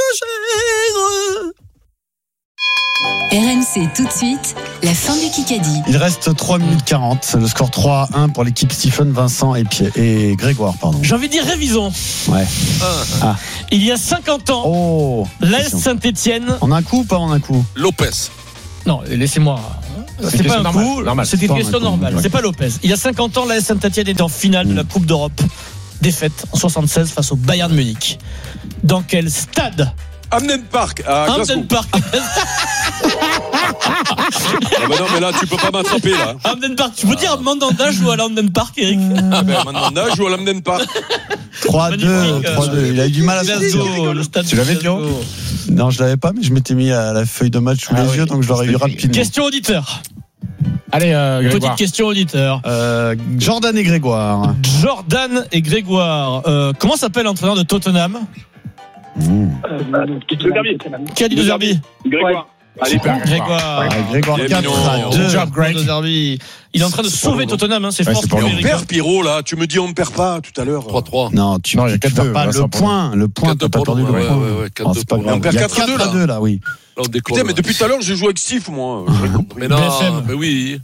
RMC tout de suite, la fin du Kikadi. Il reste 3 minutes 40, le score 3-1 pour l'équipe Stephen, Vincent et Grégoire, pardon. J'ai envie de dire révisons. Ouais. Il y a 50 ans, l'AS Saint-Etienne. En un coup ou pas en un coup? Lopez. Non, laissez-moi. C'est pas un coup, c'était une question normale. C'est pas Lopez. Il y a 50 ans, l'AS Saint-Etienne était en finale de la Coupe d'Europe. Défaite en 76 face au Bayern Munich. Dans quel stade? Hamden Park à Glasgow. Hamden Park. Non, mais là, tu peux pas m'attraper, là. Hamden Park. Tu peux dire Mandanda joue à l'Hamden Park, Eric? Mandanda joue à l'Hamden Park. 3-2. Il a eu du mal à Glasgow, le stade. Tu l'avais, Pierrot? Non, je l'avais pas, mais je m'étais mis à la feuille de match sous les yeux, donc je l'aurais eu rapidement. Question auditeur. Allez, Grégoire. Petite question auditeur. Jordan et Grégoire. Comment s'appelle l'entraîneur de Tottenham? Qui a dit De Zerbi? Grégoire. Allez, Grégoire 4-2. Il est en train de sauver Tottenham, c'est fort. On perd, Pierrot, là. Tu me dis on ne perd pas tout à l'heure. 3-3. Non, tu ne perds pas le point. Le point, tu n'as pas perdu le point. C'est pas grave. On perd 4-2 là, oui. Putain, mais depuis tout à l'heure, j'ai joué avec Steve, moi. Mais non, mais oui.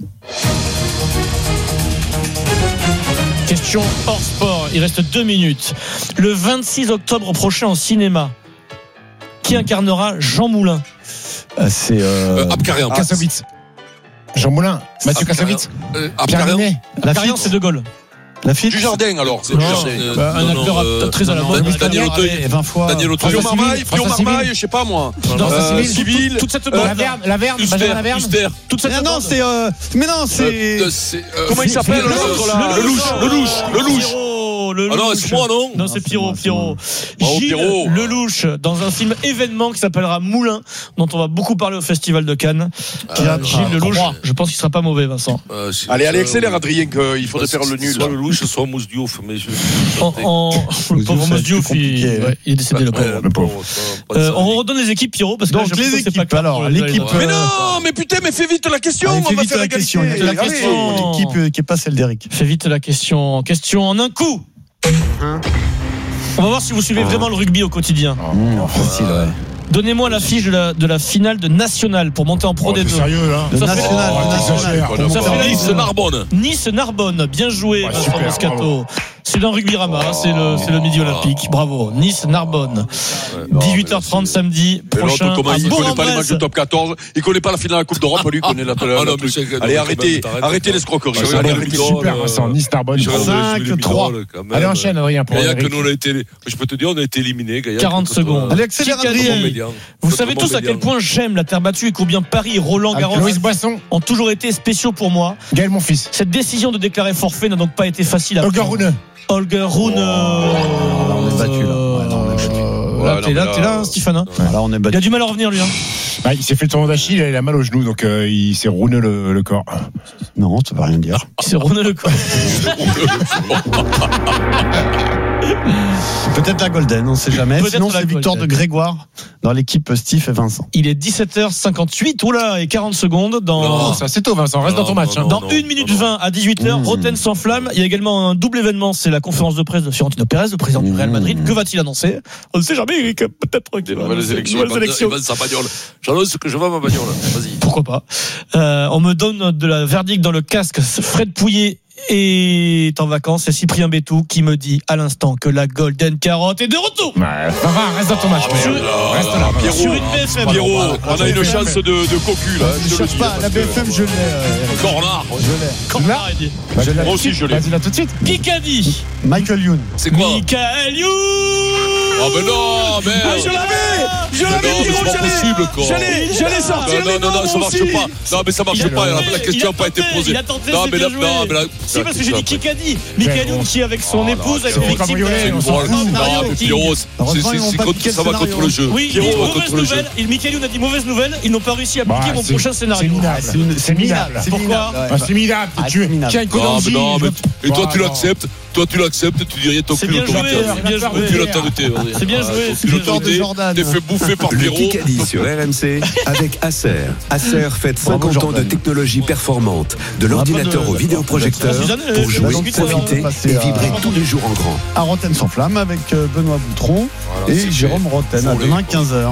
Question hors sport, il reste 2 minutes. Le 26 octobre prochain au cinéma, qui incarnera Jean Moulin? C'est Abkarian. Kassovitz. Jean Moulin. Mathieu Kassovitz. Abkarian. Abkarian, c'est De Gaulle. La fille du Jardin, alors. Un acteur très à la mode. Daniel Auteuil. 20 fois. Daniel Auteuil. Frio Marmaille, je sais pas moi. Civil. Toute cette bande. Laverne. Huster. Toute cette bande. Mais non, c'est. Comment il s'appelle l'autre là? Le louche. Ah non, c'est moi, non? Non, c'est Pierrot. Gilles Lelouch, dans un film événement qui s'appellera Moulin, dont on va beaucoup parler au Festival de Cannes. Gilles Lelouch, je pense qu'il sera pas mauvais, Vincent. Allez, accélère, Adrien, qu'il faudrait faire le nul. Soit Lelouch, soit Mousse Diouf. Mais le pauvre Mousse Diouf, il est décédé, le pauvre. On redonne les équipes, Pierrot, parce que donc les équipes, alors, l'équipe. Mais non, mais putain, mais fais vite la question, on va faire la question. L'équipe qui est pas celle d'Eric. Fais vite la question. Question en un coup. On va voir si vous suivez vraiment le rugby au quotidien. Facile, ouais. Donnez-moi la fiche de la finale de National pour monter en Pro D2. Sérieux là? Nice-Narbonne. Nice-Narbonne, bien joué, Vincent Moscato. C'est dans Rugby-Rama, c'est le midi olympique. Bravo. Nice-Narbonne. 18h30 samedi prochain. Il connaît pas les matchs de top 14. Il connaît pas la finale de la Coupe d'Europe. Lui, il connaît la truc. Allez, arrêtez l'escroquerie. Super, Vincent. Nice-Narbonne. 5-3. Allez, enchaîne, Adrien. Je peux te dire, on a été éliminés. 40 secondes. Allez, accélère, Adrien. Vous savez tous à quel point j'aime la terre battue et combien Paris et Roland Garros ont toujours été spéciaux pour moi. Gaël, mon fils. Cette décision de déclarer forfait n'a donc pas été facile à prendre. Holger Rune. On est battu là. T'es là, Stéphane. Là, on est battu. Il a du mal à revenir, lui. Bah, il s'est fait le tournoi d'Achille, il a mal au genou, donc il s'est rouné le corps. Non, ça veut rien dire. Il s'est rouné le corps. Peut-être la Golden, on ne sait jamais. Peut-être sinon, la c'est victoire de Golden. Grégoire dans l'équipe Steve et Vincent. Il est 17h58, oula, et 40 secondes dans. Non, c'est assez tôt, Vincent, reste dans ton match. Dans 1 minute 20 à 18h, Rotten sans flamme. Il y a également un double événement, c'est la conférence de presse de Fiorentino Pérez, le président du Real Madrid. Que va-t-il annoncer? On ne sait jamais, Eric, peut-être qu'il va les élections. Sa bagnole. J'annonce que je vais à ma bagnole. Vas-y. Pourquoi pas. On me donne de la verdict dans le casque. Fred Pouillet est en vacances. C'est Cyprien Bétou qui me dit à l'instant que la Golden Carotte est de retour. Reste dans ton match. Reste là. Sur une BFM. Pierrot, on a une chance de cocu là. Je ne cherche pas, la BFM, je l'ai. Cornard. Cornard, il dit. Moi aussi, je l'ai. Vas-y là tout de suite. Qui qu'a dit? Michael Youn. C'est quoi? Michael Youn. Oh, mais non, mais. Je l'avais, c'est pas possible, quoi. J'allais sortir. Non, ça marche pas. Non, mais ça marche pas. La question n'a pas été posée. Il a tenté, non, mais là, si, parce que j'ai dit qui qu'a dit. Michael Youn qui est avec son épouse, avec les victimes. Non, mais Pierrot, ça va contre le jeu. Oui, mauvaise nouvelle. Michael Youn a dit mauvaise nouvelle. Ils n'ont pas réussi à appliquer mon prochain scénario. C'est minable. Pourquoi? C'est minable. Tu as une chronologie. Et toi, tu l'acceptes. Tu dirais ton cul l'autorité. C'est bien joué. C'est l'autorité. T'es fait bouffer par Pierrot. Le Kikadi sur RMC avec Acer. Acer fête 50 ans de technologie performante, de l'ordinateur au vidéoprojecteur pour jouer, profiter et vibrer tous les jours en grand. À Rotten sans flamme avec Benoît Boutron et Jérôme Rotten. À demain 15h.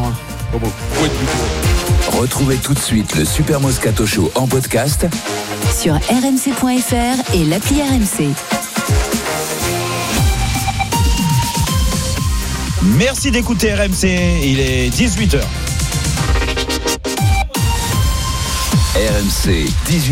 Retrouvez tout de suite le Super Moscato Show en podcast sur rmc.fr et l'appli RMC. Merci d'écouter RMC, il est 18h. RMC, 18h.